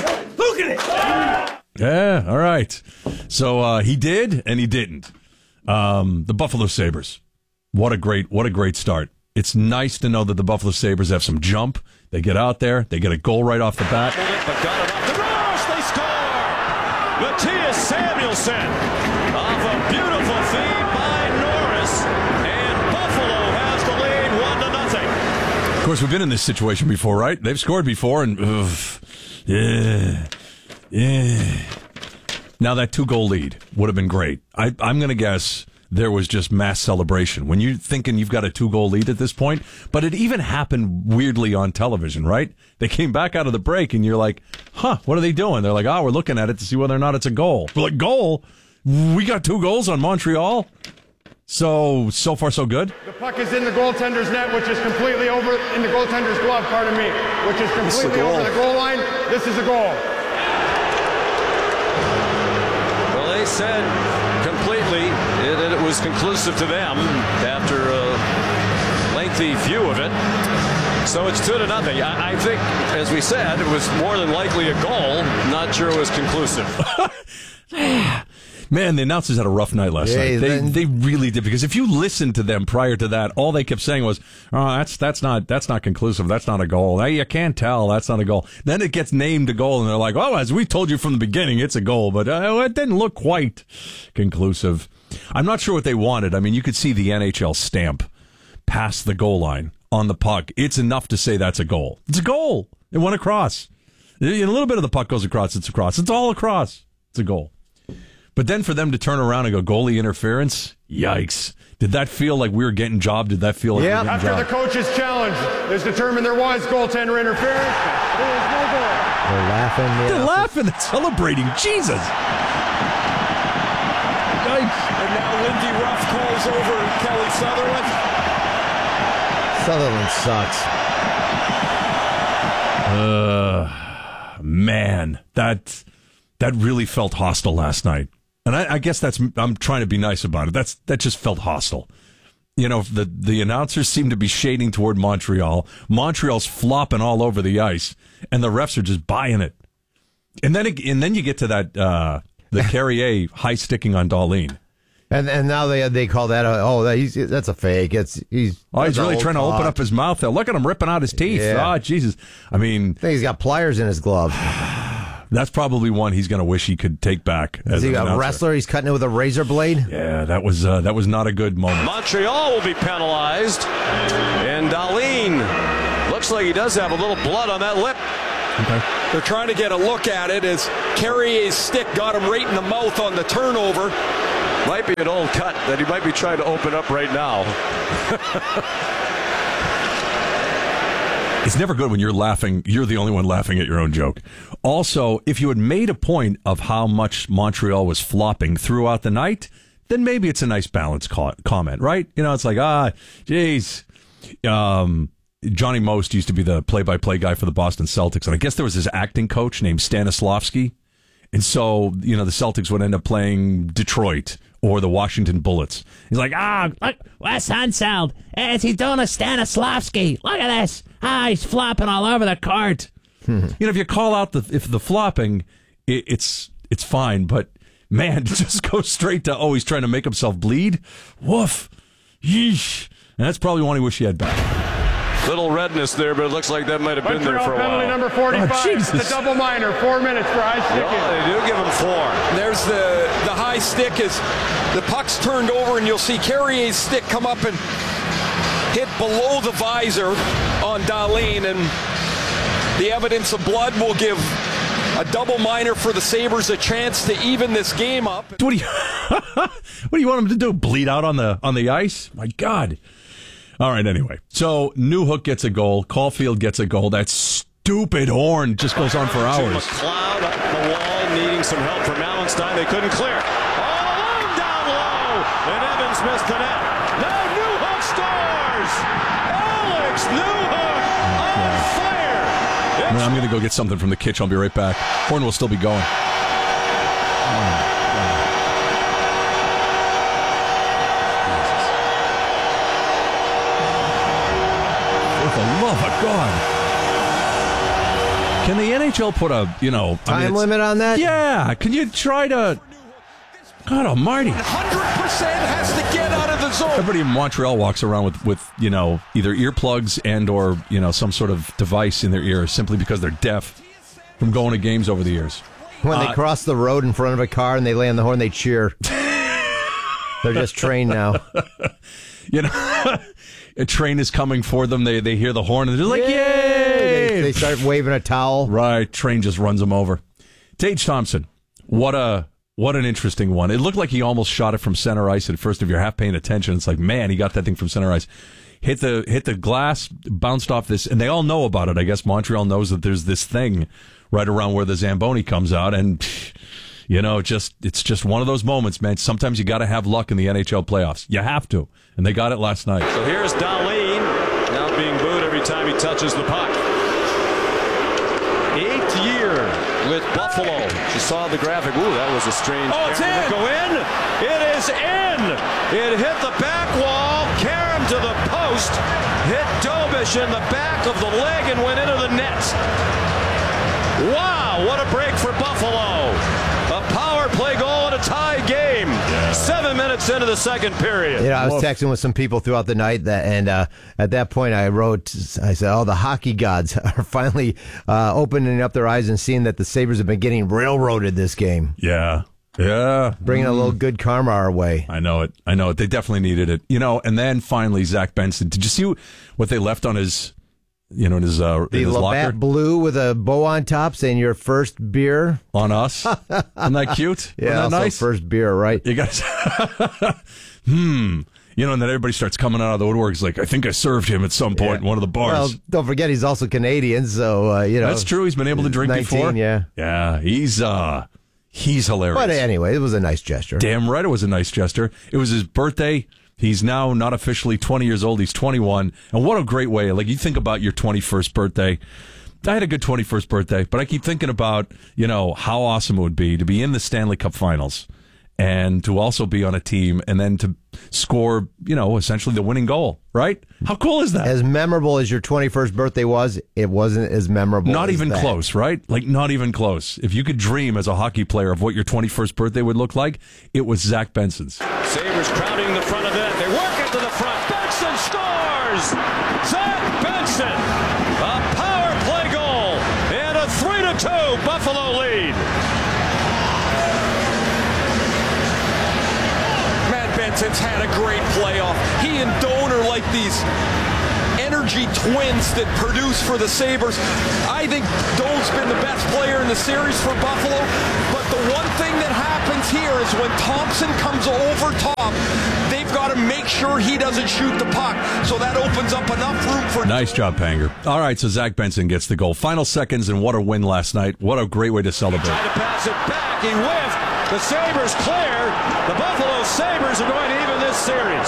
Lukanen. Yeah, all right. So uh, he did and he didn't. Um, the Buffalo Sabres. What a great, what a great start. It's nice to know that the Buffalo Sabres have some jump. They get out there, they get a goal right off the bat. But got it off the Norris, they score! Matthias Samuelson off a beautiful feed by Norris, and Buffalo has the lead one to nothing. Of course, we've been in this situation before, right? They've scored before, and ugh, yeah, yeah. Now that two-goal lead would have been great. I, I'm going to guess there was just mass celebration when you're thinking you've got a two-goal lead at this point. But it even happened weirdly on television, right? They came back out of the break, and you're like, huh, what are they doing? They're like, oh, we're looking at it to see whether or not it's a goal. We're like, goal? We got two goals on Montreal? So, so far so good? The puck is in the goaltender's net, which is completely over, in the goaltender's glove, pardon me, which is completely over the goal line. This is a goal. Well, they said completely that it was conclusive to them after a lengthy view of it. So it's two to nothing. I, I think, as we said, it was more than likely a goal. Not sure it was conclusive. Man, the announcers had a rough night last yeah, night. They then, they really did, because if you listened to them prior to that, all they kept saying was, "Oh, that's that's not that's not conclusive. That's not a goal. Now, you can't tell. That's not a goal." Then it gets named a goal, and they're like, "Oh, as we told you from the beginning, it's a goal, but uh, it didn't look quite conclusive." I'm not sure what they wanted. I mean, you could see the N H L stamp past the goal line on the puck. It's enough to say that's a goal. It's a goal. It went across. A little bit of the puck goes across. It's across. It's all across. It's a goal. But then for them to turn around and go goalie interference, yikes. Did that feel like we were getting jobbed? Did that feel like yeah. we were After getting the coach's challenge is determined there was goaltender interference. There was no goal. They're laughing. Yeah. They're laughing. They're celebrating. Jesus. Yikes. And now Lindy Ruff calls over Kelly Sutherland. Sutherland sucks. Uh, man, that that really felt hostile last night. And I, I guess that's, I'm trying to be nice about it. That's, that just felt hostile. You know, the, the announcers seem to be shading toward Montreal. Montreal's flopping all over the ice, and the refs are just buying it. And then, it, and then you get to that, uh, the Carrier high sticking on Darlene. And and now they they call that a, oh that, he's, that's a fake. It's he's oh he's really trying talk. to open up his mouth there. Look at him ripping out his teeth. Yeah. Oh Jesus! I mean, I think he's got pliers in his glove. That's probably one he's going to wish he could take back. Is he a wrestler? He's cutting it with a razor blade. Yeah, that was uh, that was not a good moment. Montreal will be penalized, and Darlene looks like he does have a little blood on that lip. Okay. They're trying to get a look at it as Carrier's stick got him right in the mouth on the turnover. Might be an old cut that he might be trying to open up right now. It's never good when you're laughing. You're the only one laughing at your own joke. Also, if you had made a point of how much Montreal was flopping throughout the night, then maybe it's a nice balanced co- comment, right? You know, it's like, ah, geez. Um, Johnny Most used to be the play-by-play guy for the Boston Celtics, and I guess there was this acting coach named Stanislavski. And so, you know, the Celtics would end up playing Detroit or the Washington Bullets. He's like, ah, look, Wes Unseld, as he's doing a Stanislavski. Look at this. Ah, he's flopping all over the court. You know, if you call out the if the flopping, it, it's it's fine. But man, to just go straight to oh, he's trying to make himself bleed. Woof, yeesh. And that's probably one he wish he had back. Little redness there, but it looks like that might have been there for a while. Penalty number forty-five. Oh, it's a double minor. Four minutes for high sticking. Yeah, they do give him four. There's the the high stick as the puck's turned over, and you'll see Carrier's stick come up and hit below the visor on Darlene, and the evidence of blood will give a double minor for the Sabres a chance to even this game up. What do you what do you want him to do? Bleed out on the on the ice? My God. All right, anyway. So Newhook gets a goal. Caulfield gets a goal. That stupid horn just goes on for hours. McLeod up the wall, needing some help from Allenstein. They couldn't clear. All alone down low. And Evans missed the net. Now Newhook scores. Alex Newhook on fire. I'm going to go get something from the kitchen. I'll be right back. Horn will still be going. Oh. For the love of God. Can the N H L put a, you know... Time I mean, limit on that? Yeah. Can you try to... God almighty. one hundred percent has to get out of the zone. Everybody in Montreal walks around with, with, you know, either earplugs and or, you know, some sort of device in their ears simply because they're deaf from going to games over the years. When uh, they cross the road in front of a car and they land the horn, they cheer. They're just trained now. You know... A train is coming for them. They they hear the horn and they're like, yay! yay! They, they start waving a towel. Right. Train just runs them over. Tage Thompson, what a what an interesting one. It looked like he almost shot it from center ice at first. If you're half paying attention, it's like, man, he got that thing from center ice. Hit the hit the glass, bounced off this, and they all know about it. I guess Montreal knows that there's this thing right around where the Zamboni comes out, and pff, you know, just it's just one of those moments, man. Sometimes you got to have luck in the N H L playoffs. You have to. And they got it last night. So here's Darlene, now being booed every time he touches the puck. Eighth year with Buffalo. She saw the graphic. Ooh, that was a strange. Oh, it's in. Go in. It is in. It hit the back wall. Karam to the post. Hit Dobish in the back of the leg and went into the net. Wow, what a break for Buffalo. A power play goal in a tie game. Yeah. Seven minutes into the second period. You know, I was texting with some people throughout the night, that, and uh, at that point I wrote, I said, oh, the hockey gods are finally uh, opening up their eyes and seeing that the Sabres have been getting railroaded this game. Yeah. Yeah. Bringing mm. a little good karma our way. I know it. I know it. They definitely needed it. You know, and then finally, Zach Benson. Did you see what they left on his... You know, in his, uh, the in his Labatt locker? Blue with a bow on top saying your first beer. On us? Isn't that cute? Yeah, Isn't that also nice? First beer, right? You guys, hmm. You know, and then everybody starts coming out of the woodwork. It's like, I think I served him at some point yeah. in one of the bars. Well, don't forget, he's also Canadian, so, uh, you know. That's true. He's been able to drink nineteen, before. Yeah. Yeah, he's, uh, he's hilarious. But anyway, it was a nice gesture. Damn right it was a nice gesture. It was his birthday. He's now not officially twenty years old. He's twenty-one. And what a great way. Like, you think about your twenty-first birthday. I had a good twenty-first birthday, but I keep thinking about, you know, how awesome it would be to be in the Stanley Cup Finals and to also be on a team and then to score, you know, essentially the winning goal, right? How cool is that? As memorable as your twenty-first birthday was, it wasn't as memorable. Not as even that. close, right? Like, not even close. If you could dream as a hockey player of what your twenty-first birthday would look like, it was Zach Benson's. Sabres crowding the front of it. They work into the front. Benson scores! Zach Benson! A power play goal! And a three to two Buffalo lead. Matt Benson's had a great playoff. He and Doan are like these energy twins that produce for the Sabres. I think Doan's been the best player in the series for Buffalo, but the one thing that happens here is when Thompson comes over top, they've got to make sure he doesn't shoot the puck, so that opens up enough room for... Nice job, Panger. All right, so Zach Benson gets the goal. Final seconds, and what a win last night. What a great way to celebrate. Trying to pass it back. He whiffed. The Sabres clear. The Buffalo Sabres are going to even this series.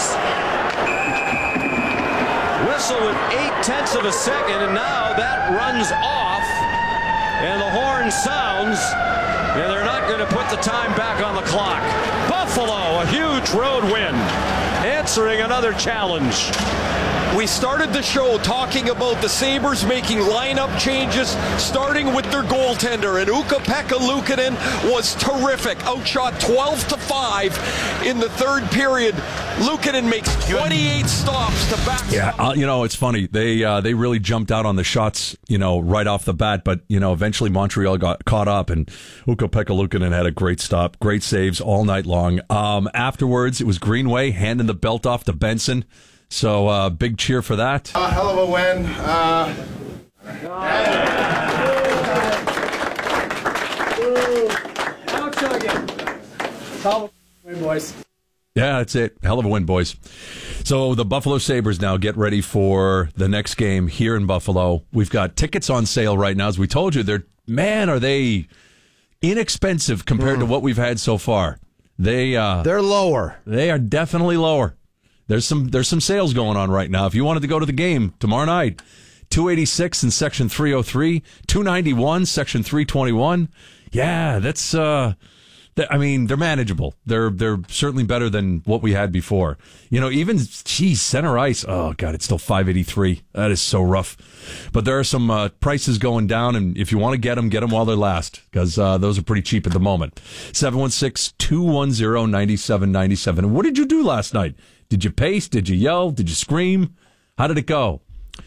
Whistle with eight-tenths of a second, and now that runs off, and the horn sounds, and they're not going to put the time back on the clock. Buffalo, a huge road win, answering another challenge. We started the show talking about the Sabres making lineup changes, starting with their goaltender, and Ukko-Pekka Luukkonen was terrific. Outshot twelve to five in the third period. Luukkonen makes twenty-eight stops to back. Yeah, uh, you know, it's funny. They uh, they really jumped out on the shots, you know, right off the bat. But, you know, eventually Montreal got caught up, and Ukko-Pekka Luukkonen had a great stop, great saves all night long. Um, afterwards, it was Greenway handing the belt off to Benson. So, uh, big cheer for that. A hell of a win. Uh, Win, boys. Yeah, that's it. Hell of a win, boys. So the Buffalo Sabres now get ready for the next game here in Buffalo. We've got tickets on sale right now. As we told you, they're, man, are they inexpensive compared mm. to what we've had so far. They, uh, They're lower. They are definitely lower. There's some there's some sales going on right now. If you wanted to go to the game tomorrow night, two eighty-six in section three oh three, two ninety-one section three twenty-one. Yeah, that's uh I mean, they're manageable. They're they're certainly better than what we had before. You know, even geez, center ice. Oh god, it's still five eighty-three. That is so rough. But there are some uh, prices going down, and if you want to get them, get them while they last, because uh, those are pretty cheap at the moment. seven one six, two one zero, nine seven nine seven. What did you do last night? Did you pace? Did you yell? Did you scream? How did it go?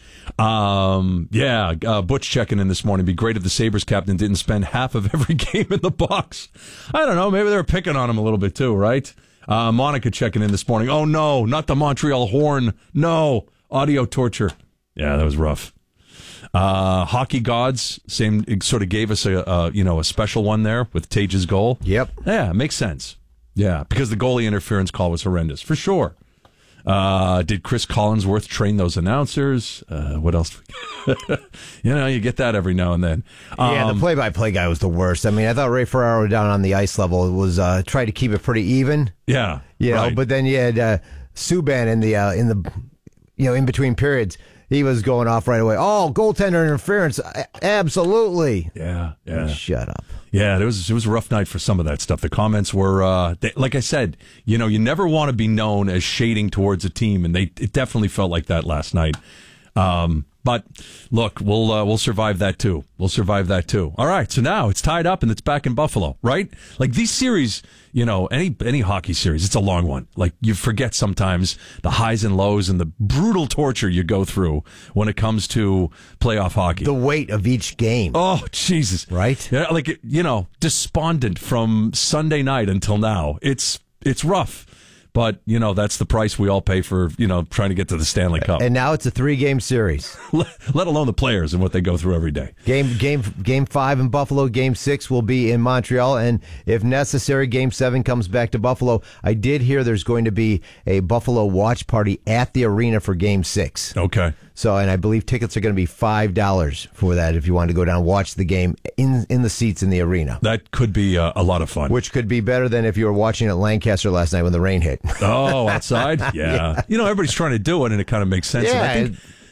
Um, yeah, uh, Butch checking in this morning. It'd be great if the Sabres captain didn't spend half of every game in the box. I don't know. Maybe they were picking on him a little bit too, right? Uh, Monica checking in this morning. Oh no, not the Montreal horn. No, audio torture. Yeah, that was rough. Uh, Hockey Gods, same, sort of gave us a, a, you know, a special one there with Tage's goal. Yep. Yeah, makes sense. Yeah, because the goalie interference call was horrendous, for sure. Uh, did Chris Collinsworth train those announcers? Uh, what else? You know, you get that every now and then. Um, yeah, the play-by-play guy was the worst. I mean, I thought Ray Ferraro down on the ice level was uh, tried to keep it pretty even. Yeah, you know, right. But then you had uh, Subban in the uh, in the you know in between periods. He was going off right away. Oh, goaltender interference! Absolutely. Yeah, yeah. Shut up. Yeah, it was it was a rough night for some of that stuff. The comments were, uh, they, like I said, you know, you never want to be known as shading towards a team, and they it definitely felt like that last night. Um, but look, we'll uh, we'll survive that too. We'll survive that too. All right, so now it's tied up and it's back in Buffalo, right? Like these series, you know, any any hockey series, it's a long one. Like you forget sometimes the highs and lows and the brutal torture you go through when it comes to playoff hockey. The weight of each game. Oh, Jesus. Right? Yeah, like, you know, despondent from Sunday night until now. It's it's rough. But, you know, that's the price we all pay for, you know, trying to get to the Stanley Cup. And now it's a three-game series. Let alone the players and what they go through every day. Game game, game five in Buffalo. Game six will be in Montreal. And if necessary, game seven comes back to Buffalo. I did hear there's going to be a Buffalo watch party at the arena for game six. Okay. So, and I believe tickets are going to be five dollars for that if you want to go down and watch the game in in the seats in the arena. That could be uh, a lot of fun. Which could be better than if you were watching at Lancaster last night when the rain hit. Oh, outside? Yeah. yeah. You know, everybody's trying to do it, and it kind of makes sense. Yeah. And I think,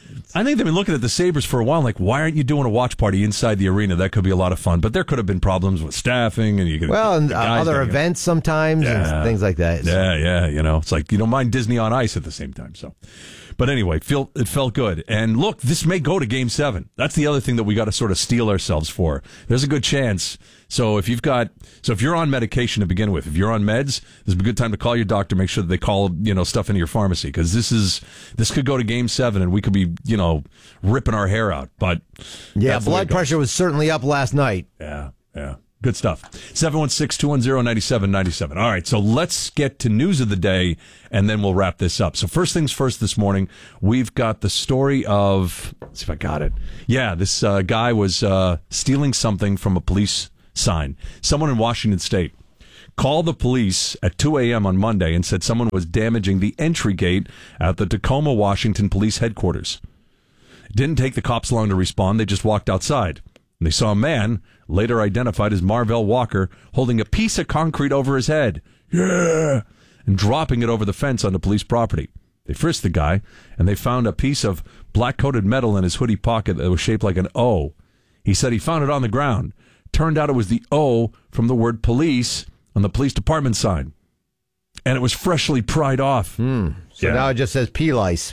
I think they've been looking at the Sabres for a while, like, why aren't you doing a watch party inside the arena? That could be a lot of fun. But there could have been problems with staffing, and you could well, and uh, other events sometimes, yeah. and things like that. So. Yeah, yeah, you know, it's like you don't mind Disney on Ice at the same time. So, but anyway, feel it felt good. And look, this may go to Game Seven. That's the other thing that we got to sort of steel ourselves for. There's a good chance. So if you've got, so if you're on medication to begin with, if you're on meds, this is a good time to call your doctor. Make sure that they call, you know, stuff into your pharmacy, because this is this could go to Game Seven, and we could be, you know, ripping our hair out. But yeah, blood pressure was certainly up last night. Yeah, yeah, good stuff. seven one six, two one zero, nine seven nine seven. All right, so let's get to news of the day, and then we'll wrap this up. So first things first, this morning we've got the story of. Let's see if I got it. Yeah, this uh, guy was uh, stealing something from a police sign. Someone in Washington State called the police at two a.m. on Monday and said someone was damaging the entry gate at the Tacoma, Washington police headquarters. It didn't take the cops long to respond. They just walked outside. And they saw a man, later identified as Marvell Walker, holding a piece of concrete over his head. Yeah! And dropping it over the fence onto police property. They frisked the guy, and they found a piece of black-coated metal in his hoodie pocket that was shaped like an O. He said he found it on the ground. Turned out it was the O from the word police on the police department sign. And it was freshly pried off. Mm. So yeah. Now it just says P-Lice.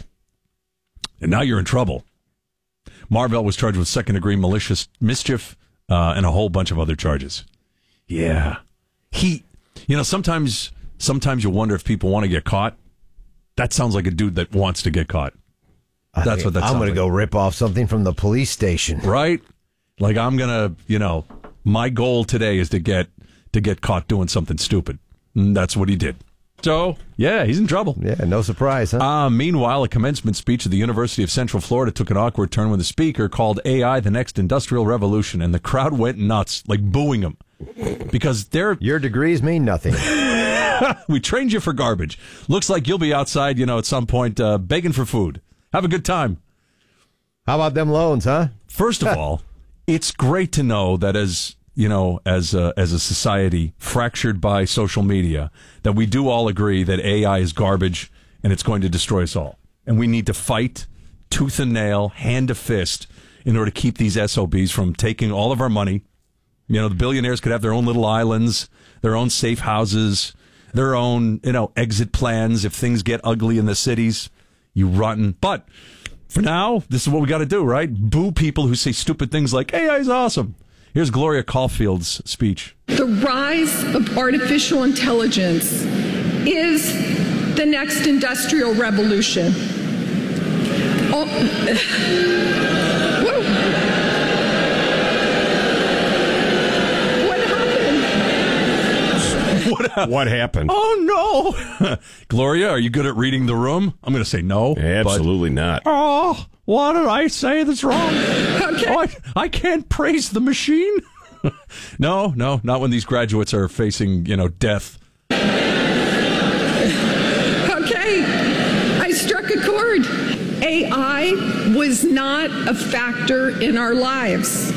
And now you're in trouble. Marvell was charged with second-degree malicious mischief uh, and a whole bunch of other charges. Yeah. He, you know, sometimes sometimes you wonder if people want to get caught. That sounds like a dude that wants to get caught. That's what that sounds I'm going like. to go rip off something from the police station. Right? Like, I'm going to, you know, my goal today is to get to get caught doing something stupid. And that's what he did. So, yeah, he's in trouble. Yeah, no surprise, huh? Uh, meanwhile, a commencement speech at the University of Central Florida took an awkward turn when the speaker called A I the next industrial revolution, and the crowd went nuts, like booing him. Because they're... Your degrees mean nothing. We trained you for garbage. Looks like you'll be outside, you know, at some point uh, begging for food. Have a good time. How about them loans, huh? First of all, it's great to know that as... you know, as a, as a society fractured by social media, that we do all agree that A I is garbage and it's going to destroy us all. And we need to fight tooth and nail, hand to fist, in order to keep these S O Bs from taking all of our money. You know, the billionaires could have their own little islands, their own safe houses, their own, you know, exit plans if things get ugly in the cities. You rotten. But for now, this is what we got to do, right? Boo people who say stupid things like A I is awesome. Here's Gloria Caulfield's speech. The rise of artificial intelligence is the next industrial revolution. Oh, whoa. What happened? What, ha- what happened? Oh, no. Gloria, are you good at reading the room? I'm going to say no. Absolutely but, not. Oh, what did I say that's wrong? Okay. Oh, I, I can't praise the machine. no, no, not when these graduates are facing, you know, death. Okay. I struck a chord. A I was not a factor in our lives.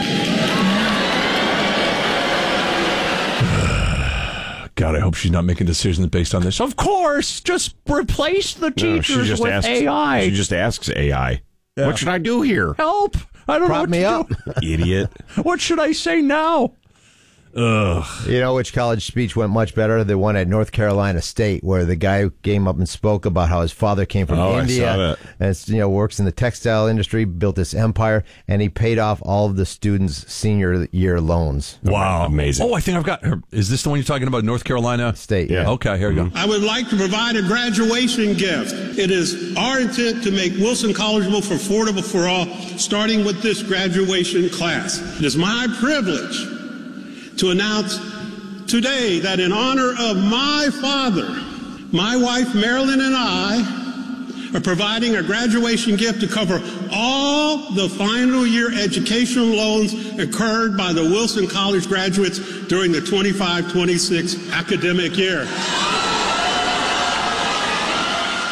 God, I hope she's not making decisions based on this. Of course, just replace the teachers no, she just with asks, A I. She just asks A I, yeah. What should I do here? Help! I don't Prop know me what to up. do. Idiot. What should I say now? Ugh. You know which college speech went much better? The one at North Carolina State, where the guy came up and spoke about how his father came from oh, India I saw that. and it's, you know, works in the textile industry, built this empire, and he paid off all of the students' senior year loans. Wow, amazing! Oh, I think I've got her. Is this the one you're talking about, North Carolina State? Yeah. Okay, here we go. I would like to provide a graduation gift. It is our intent to make Wilson Collegeable for affordable for all, starting with this graduation class. It is my privilege to announce today that in honor of my father, my wife Marilyn and I are providing a graduation gift to cover all the final year educational loans incurred by the Wilson College graduates during the twenty-five twenty-six academic year.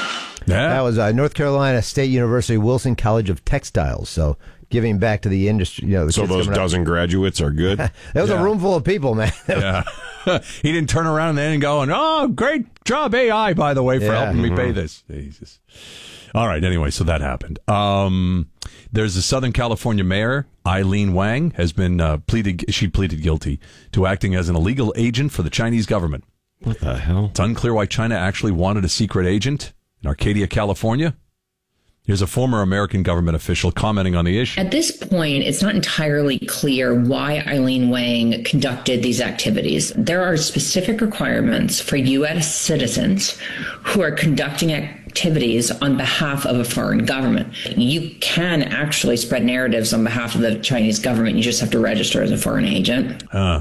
Yeah. That was uh, North Carolina State University Wilson College of Textiles. So giving back to the industry. You know, the so kids those coming up. dozen graduates are good? That was Yeah. a room full of people, man. Yeah. He didn't turn around then and go, oh, great job, A I, by the way, for Yeah. helping me Mhm. pay this. Jesus. All right. Anyway, so that happened. Um, there's a Southern California mayor, Eileen Wang, has been uh, pleaded. She pleaded guilty to acting as an illegal agent for the Chinese government. What the hell? It's unclear why China actually wanted a secret agent in Arcadia, California. Here's a former American government official commenting on the issue. At this point, it's not entirely clear why Eileen Wang conducted these activities. There are specific requirements for U S citizens who are conducting activities on behalf of a foreign government. You can actually spread narratives on behalf of the Chinese government. You just have to register as a foreign agent. Uh,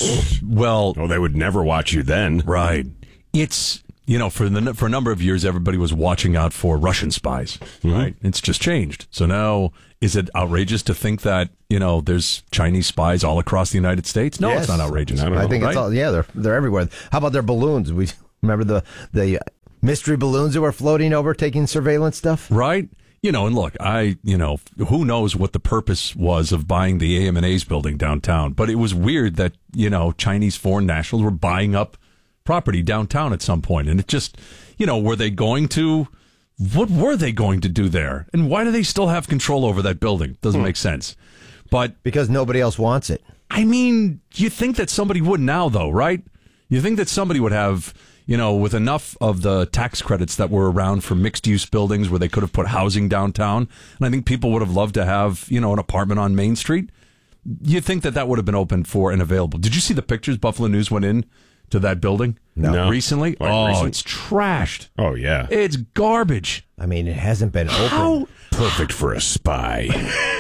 well, oh, they would never watch you then. Right. It's, you know, for the for a number of years, everybody was watching out for Russian spies, Mm-hmm. right? It's just changed. So now, is it outrageous to think that, you know, there's Chinese spies all across the United States? No, Yes. it's not outrageous. I think right? it's all, yeah, they're, they're everywhere. How about their balloons? We remember the, the mystery balloons that were floating over taking surveillance stuff? Right? You know, and look, I, you know, who knows what the purpose was of buying the A M and A's building downtown, but it was weird that, you know, Chinese foreign nationals were buying up property downtown at some point. And it just, you know, were they going to, what were they going to do there? And why do they still have control over that building? Doesn't Hmm. make sense. But because nobody else wants it. I mean, you think that somebody would now, though, right? You think that somebody would have, you know, with enough of the tax credits that were around for mixed use buildings where they could have put housing downtown. And I think people would have loved to have, you know, an apartment on Main Street. You think that that would have been open for and available. Did you see the pictures Buffalo News went in to that building? No. Recently? Like oh, recent? it's trashed. Oh, yeah. It's garbage. I mean, it hasn't been open. How? Perfect for a spy.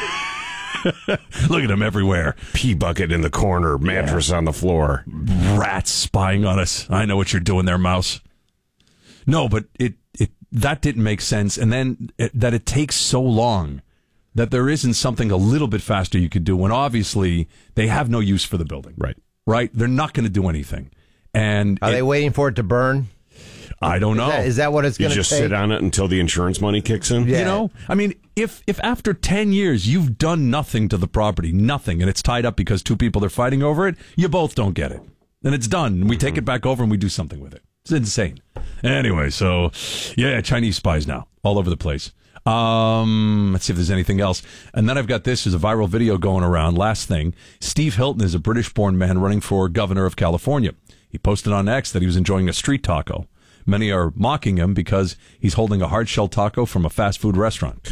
Look at them everywhere. Pee bucket in the corner, mattress on the floor. Rats spying on us. I know what you're doing there, mouse. No, but it, it that didn't make sense. And then it, that it takes so long that there isn't something a little bit faster you could do when obviously they have no use for the building. Right. Right? They're not going to do anything. And Are it- they waiting for it to burn? I don't Is know. that- is that what it's You going to take? just sit on it until the insurance money kicks in? Yeah. You know, I mean, if if after ten years you've done nothing to the property, nothing, and it's tied up because two people are fighting over it, you both don't get it. And it's done. We take it back over and we do something with it. It's insane. Anyway, so, yeah, Chinese spies now, all over the place. Um, let's see if there's anything else. And then I've got this. There's a viral video going around. Last thing, Steve Hilton is a British-born man running for governor of California. He posted on X that he was enjoying a street taco. Many are mocking him because he's holding a hard-shell taco from a fast food restaurant.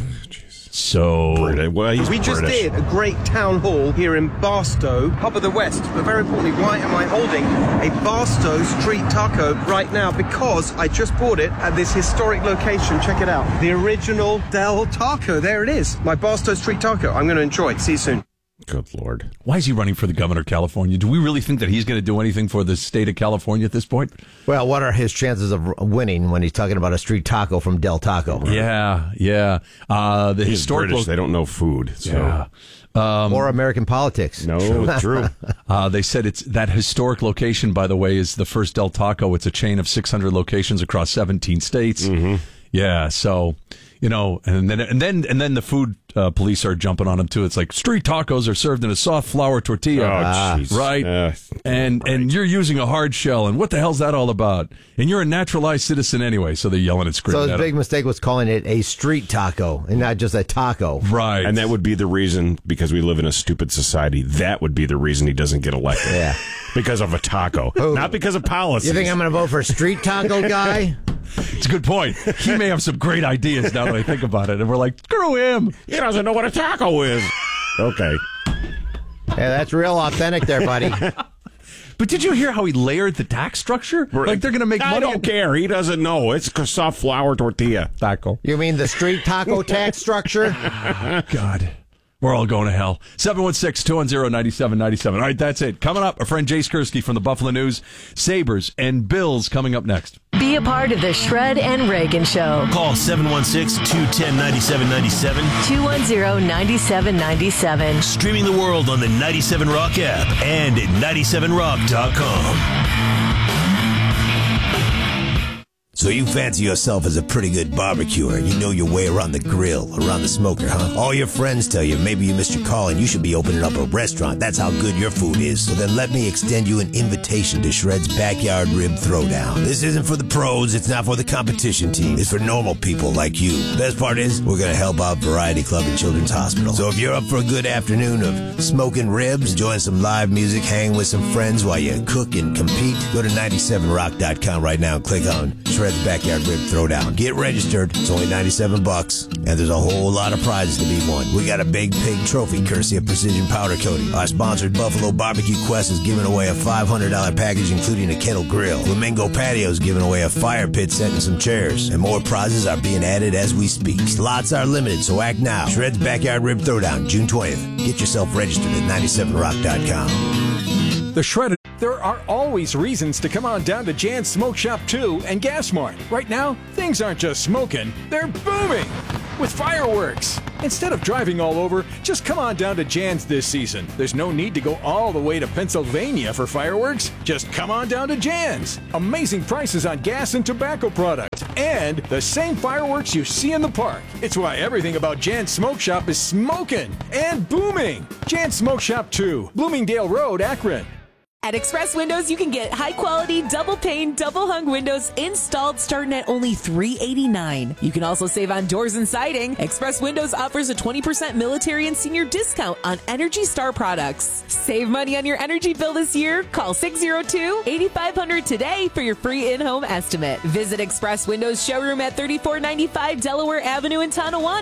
So, British. Well, he's We just British. did a great town hall here in Barstow, hub of the West. But very importantly, why am I holding a Barstow street taco right now? Because I just bought it at this historic location. Check it out. The original Del Taco. There it is. My Barstow street taco. I'm going to enjoy it. See you soon. Good Lord. why is he running for the governor of California? Do we really think that he's going to do anything for the state of California at this point? Well, what are his chances of winning when he's talking about a street taco from Del Taco? Yeah, yeah. Uh, the He's historical. British. They don't know food. So. Yeah. Um, or American politics. No, it's true. uh, they said it's that historic location, by the way, is the first Del Taco. It's a chain of six hundred locations across seventeen states. Mm-hmm. Yeah, so you know, and then and then and then the food uh, police are jumping on him too. It's like street tacos are served in a soft flour tortilla, Oh, jeez. right? Uh, and right. and you're using a hard shell, and what the hell's that all about? And you're a naturalized citizen anyway, so they're yelling and So screaming. his at big him. mistake was calling it a street taco and not just a taco. Right. And that would be the reason, because we live in a stupid society, that would be the reason he doesn't get elected. Yeah. Because of a taco. Who? Not because of policy. You think I'm going to vote for a street taco guy? It's a good point. He may have some great ideas now that I think about it, and we're like, screw him. He doesn't know what a taco is. Okay. Yeah, that's real authentic there, buddy. But did you hear how he layered the tax structure? Like they're going to make I money. don't care. He doesn't know. It's a soft flour tortilla. Taco. You mean the street taco tax structure? God. We're all going to hell. seven one six, two one zero, nine seven nine seven. All right, that's it. Coming up, our friend Jay Skursky from the Buffalo News. Sabres and Bills coming up next. Be a part of the Shred and Reagan Show. Call seven one six, two one zero, nine seven nine seven. two one zero, nine seven nine seven. Streaming the world on the ninety-seven Rock app and at ninety-seven rock dot com. So you fancy yourself as a pretty good barbecuer. You know your way around the grill, around the smoker, huh? All your friends tell you maybe you missed your call and you should be opening up a restaurant. That's how good your food is. So then let me extend you an invitation to Shred's Backyard Rib Throwdown. This isn't for the pros. It's not for the competition team. It's for normal people like you. Best part is we're going to help out Variety Club and Children's Hospital. So if you're up for a good afternoon of smoking ribs, enjoying some live music, hang with some friends while you cook and compete, go to ninety-seven rock dot com right now and click on Shred's Backyard Rib Throwdown. Get registered. It's only ninety-seven bucks, and there's a whole lot of prizes to be won. We got a big pig trophy courtesy of Precision Powder Coating. Our sponsored Buffalo Barbecue Quest is giving away a five hundred dollars package including a kettle grill. Flamingo Patio is giving away a fire pit set and some chairs. And more prizes are being added as we speak. Slots are limited, so act now. Shred's Backyard Rib Throwdown, June twentieth. Get yourself registered at ninety-seven rock dot com. The Shredded. There are always reasons to come on down to Jan's Smoke Shop two and Gas Mart. Right now, things aren't just smoking, they're booming with fireworks. Instead of driving all over, just come on down to Jan's this season. There's no need to go all the way to Pennsylvania for fireworks. Just come on down to Jan's. Amazing prices on gas and tobacco products. And the same fireworks you see in the park. It's why everything about Jan's Smoke Shop is smoking and booming. Jan's Smoke Shop two, Bloomingdale Road, Akron. At Express Windows, you can get high-quality, double-pane, double-hung windows installed starting at only three hundred eighty-nine dollars. You can also save on doors and siding. Express Windows offers a twenty percent military and senior discount on Energy Star products. Save money on your energy bill this year. Call six oh two, eight five zero zero today for your free in-home estimate. Visit Express Windows showroom at thirty-four ninety-five Delaware Avenue in Tonawanda.